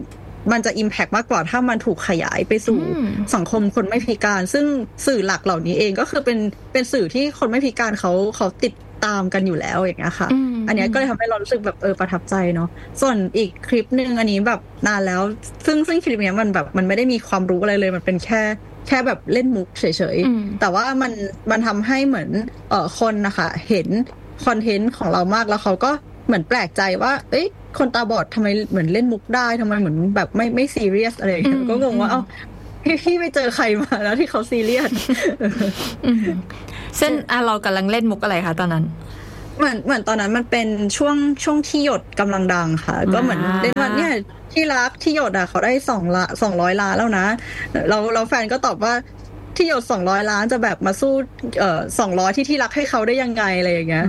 มันจะ impact มากกว่าถ้ามันถูกขยายไปสู่สังคมคนไม่พิการซึ่งสื่อหลักเหล่านี้เองก็คือเป็นสื่อที่คนไม่พิการเขาติดตามกันอยู่แล้วอย่างเงี้ยค่ะอันนี้ก็เลยทำให้เรารู้สึกแบบประทับใจเนาะส่วนอีกคลิปนึงอันนี้แบบนานแล้วซึ่งคลิปเนี้ยมันแบบมันไม่ได้มีความรู้อะไรเลยมันเป็นแค่แบบเล่นมุกเฉยๆแต่ว่ามันทำให้เหมือนคนนะคะเห็นคอนเทนต์ของเรามากแล้วเขาก็เหมือนแปลกใจว่าเอ้ยคนตาบอดทำไมเหมือนเล่นมุกได้ทำไมเหมือนแบบไม่ซีเรียสอะไรอย่างเงี้ยก็งงว่าเอ้าพี่ไปเจอใครมาแล้วที่เขาซีเรียสซึ่งเรากำลังเล่นมุกอะไรคะตอนนั้นเหมือนตอนนั้นมันเป็นช่วงที่หยดกำลังดังค่ะก็เหมือนเล่นว่าเนี่ยที่รักที่หยดเขาได้200 ล้านแล้วนะเราแฟนก็ตอบว่าที่หยด200 ล้านจะแบบมาสู้200ที่รักให้เขาได้ยังไงอะไรอย่างเงี้ย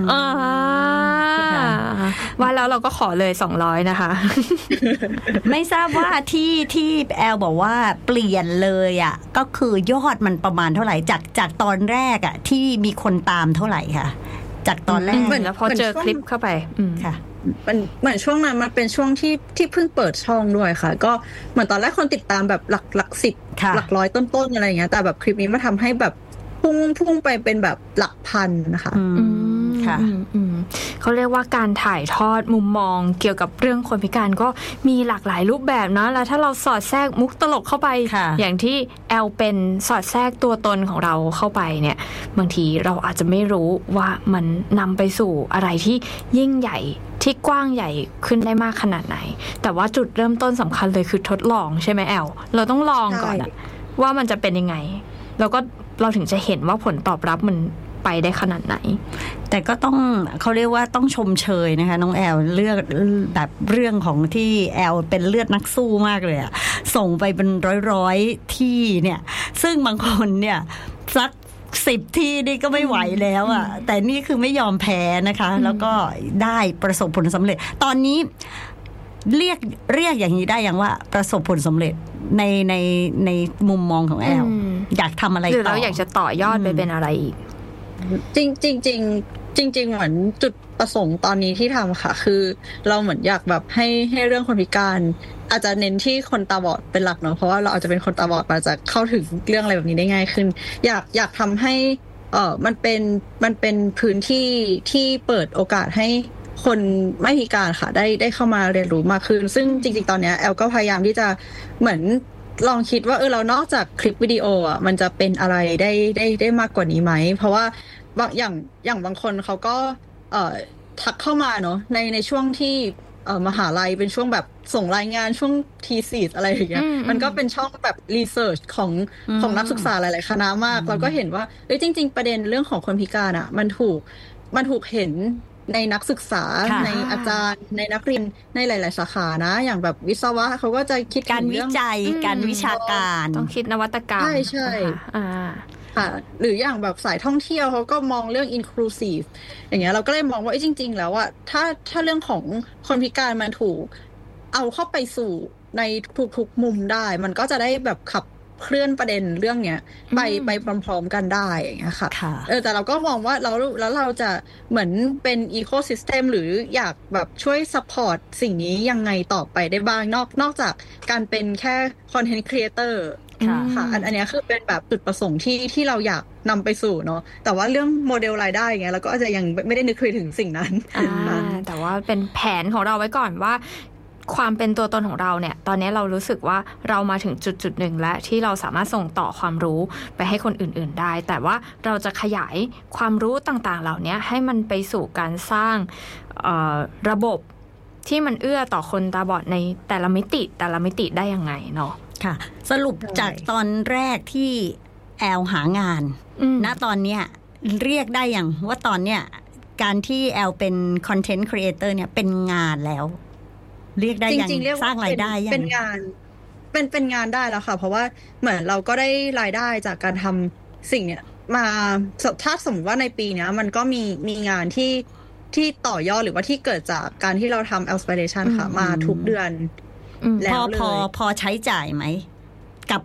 ว่าแล้วเราก็ขอเลย200นะคะไม่ทราบว่าที่แอลบอกว่าเปลี่ยนเลยอ่ะก็คือยอดมันประมาณเท่าไหร่จากตอนแรกอ่ะที่มีคนตามเท่าไหร่ค่ะจากตอนแรกแล้วพอเจอคลิปเข้าไปค่ะมันเหมือนช่วงนั้นมันเป็นช่วงที่เพิ่งเปิดช่องด้วยค่ะก็เหมือนตอนแรกคนติดตามแบบหลัก10หลักร้อยต้นๆอะไรอย่างเงี้ยแต่แบบคลิปนี้มาทำให้แบบพุ่งไปเป็นแบบหลักพันนะคะค่ะเขาเรียกว่าการถ่ายทอดมุมมองเกี่ยวกับเรื่องคนพิการก็มีหลากหลายรูปแบบนะแล้วถ้าเราสอดแทรกมุกตลกเข้าไปอย่างที่แอลเป็นสอดแทรกตัวตนของเราเข้าไปเนี่ยบางทีเราอาจจะไม่รู้ว่ามันนำไปสู่อะไรที่ยิ่งใหญ่ที่กว้างใหญ่ขึ้นได้มากขนาดไหนแต่ว่าจุดเริ่มต้นสำคัญเลยคือทดลองใช่ไหมแอลเราต้องลองก่อนว่ามันจะเป็นยังไงแล้วก็เราถึงจะเห็นว่าผลตอบรับมันไปได้ขนาดไหนแต่ก็ต้องเขาเรียกว่าต้องชมเชยนะคะน้องแอลเลือกแบบเรื่องของที่แอลเป็นเลือดนักสู้มากเลยอะส่งไปเป็นร้อยที่เนี่ยซึ่งบางคนเนี่ยสัก10 ที่นี่ก็ไม่ไหวแล้วอ่ะแต่นี่คือไม่ยอมแพ้นะคะแล้วก็ได้ประสบผลสำเร็จตอนนี้เรียกอย่างนี้ได้อย่างว่าประสบผลสำเร็จในมุมมองของแอลอยากทำอะไรต่อหรือเราอยากจะต่อยอดไปเป็นอะไรอีกจริงเหมือนจุดประสงค์ตอนนี้ที่ทำค่ะคือเราเหมือนอยากแบบให้เรื่องคนพิการอาจจะเน้นที่คนตาบอดเป็นหลักเนาะเพราะว่าเราอาจจะเป็นคนตาบอดมาจะเข้าถึงเรื่องอะไรแบบนี้ได้ง่ายขึ้นอยากทำให้มันเป็นพื้นที่ที่เปิดโอกาสให้คนไม่พิการค่ะได้เข้ามาเรียนรู้มากขึ้นซึ่งจริงๆตอนนี้แอลก็พยายามที่จะเหมือนลองคิดว่าเรานอกจากคลิปวิดีโอมันจะเป็นอะไรได้มากกว่านี้ไหมเพราะว่าอย่างบางคนเขาก็ทักเข้ามาเนาะในช่วงที่มหาลัยเป็นช่วงแบบส่งรายงานช่วงทีซีสอะไรอย่างเงี้ยมันก็เป็นช่องแบบรีเสิร์ชของนักศึกษาหลายๆคณะมากเราก็เห็นว่าจริงๆประเด็นเรื่องของคนพิการอ่ะมันถูกเห็นในนักศึกษาในอาจารย์ในนักเรียนในหลายๆสาขานะอย่างแบบวิศวะเขาก็จะคิดการวิจัยการวิชาการต้องคิดนวัตกรรมใช่ค่ะหรืออย่างแบบสายท่องเที่ยวเขาก็มองเรื่อง inclusive อย่างเงี้ยเราก็เลยมองว่าจริงๆแล้วอะถ้าเรื่องของคนพิการมันถูกเอาเข้าไปสู่ในทุกๆมุมได้มันก็จะได้แบบขับเคลื่อนประเด็นเรื่องเนี้ยไปพร้อมๆกันได้อย่างเงี้ยค่ะแต่เราก็มองว่าแล้วเราจะเหมือนเป็นอีโคซิสเต็มหรืออยากแบบช่วยซัพพอร์ตสิ่งนี้ยังไงต่อไปได้บ้างนอกจากการเป็นแค่คอนเทนต์ครีเอเตอร์ค่ะอันนี้คือเป็นแบบจุดประสงค์ที่เราอยากนำไปสู่เนาะแต่ว่าเรื่องโมเดลรายได้อย่างเงี้ยเราก็อาจจะยังไม่ได้นึกถึงสิ่งนั้นแต่ว่าเป็นแผนของเราไว้ก่อนว่าความเป็นตัวตนของเราเนี่ยตอนนี้เรารู้สึกว่าเรามาถึงจุดหนึ่งแล้วที่เราสามารถส่งต่อความรู้ไปให้คนอื่นๆได้แต่ว่าเราจะขยายความรู้ต่างๆเหล่านี้ให้มันไปสู่การสร้างระบบที่มันเอื้อต่อคนตาบอดในแต่ละมิติได้ยังไงเนาะค่ะสรุปจากตอนแรกที่แอลหางานณตอนเนี้ยเรียกได้อย่างว่าตอนเนี้ยการที่แอลเป็นคอนเทนต์ครีเอเตอร์เนี่ยเป็นงานแล้วเรียกได้ยังสร้างรายได้ยังเป็นงานได้แล้วค่ะเพราะว่าเหมือนเราก็ได้รายได้จากการทำสิ่งเนี้ยมาถ้าสมมติว่าในปีนี้มันก็มีงานที่ต่อยอดหรือว่าที่เกิดจากการที่เราทำ Aspiration ค่ะมาทุกเดือนแล้วพอใช้จ่ายไหมกับ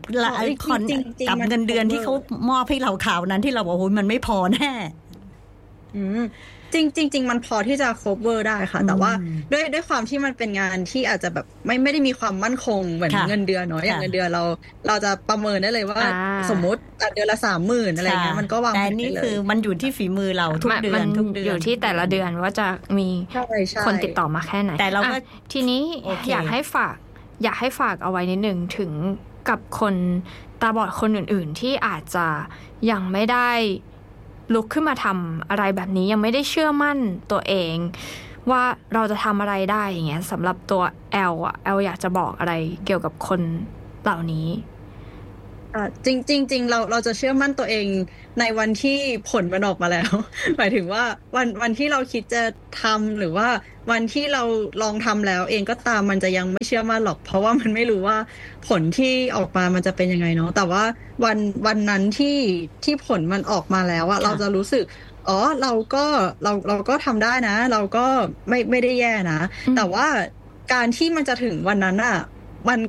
เงินเดือนที่เขามอบให้เราข่าวนั้นที่เราบอกโอ้ยมันไม่พอแน่จริงมันพอที่จะ cover ได้ค่ะแต่ว่าด้วยความที่มันเป็นงานที่อาจจะแบบไม่ได้มีความมั่นคงเหมือนเงินเดือนเนาะอย่างเงินเดือนเราจะประเมินได้เลยว่าสมมติเดือนละ 30,000 อะไรเงี้ยมันก็วางแต่นี่คือมันอยู่ที่ฝีมือเราทุกเดือนอยู่ที่แต่ละเดือนว่าจะมีคนติดต่อมาแค่ไหนแต่เราก็ทีนี้อยากให้ฝากเอาไว้นิดนึงถึงกับคนตาบอดคนอื่นๆที่อาจจะยังไม่ได้ลุกขึ้นมาทำอะไรแบบนี้ยังไม่ได้เชื่อมั่นตัวเองว่าเราจะทำอะไรได้อย่างเงี้ยสำหรับตัวแอลอยากจะบอกอะไรเกี่ยวกับคนเหล่านี้จริงเราจะเชื่อมั่นตัวเองในวันที่ผลมันออกมาแล้ว หมายถึงว่าวันที่เราคิดจะทำหรือว่าวันที่เราลองทำแล้วเองก็ตามมันจะยังไม่เชื่อมั่นหรอกเพราะว่ามันไม่รู้ว่าผลที่ออกมามันจะเป็นยังไงเนาะแต่ว่าวันนั้นที่ผลมันออกมาแล้วอะเราจะรู้สึกเราก็ทำได้นะเราก็ไม่ได้แย่นะแต่ว่าการที่มันจะถึงวันนั้นอะ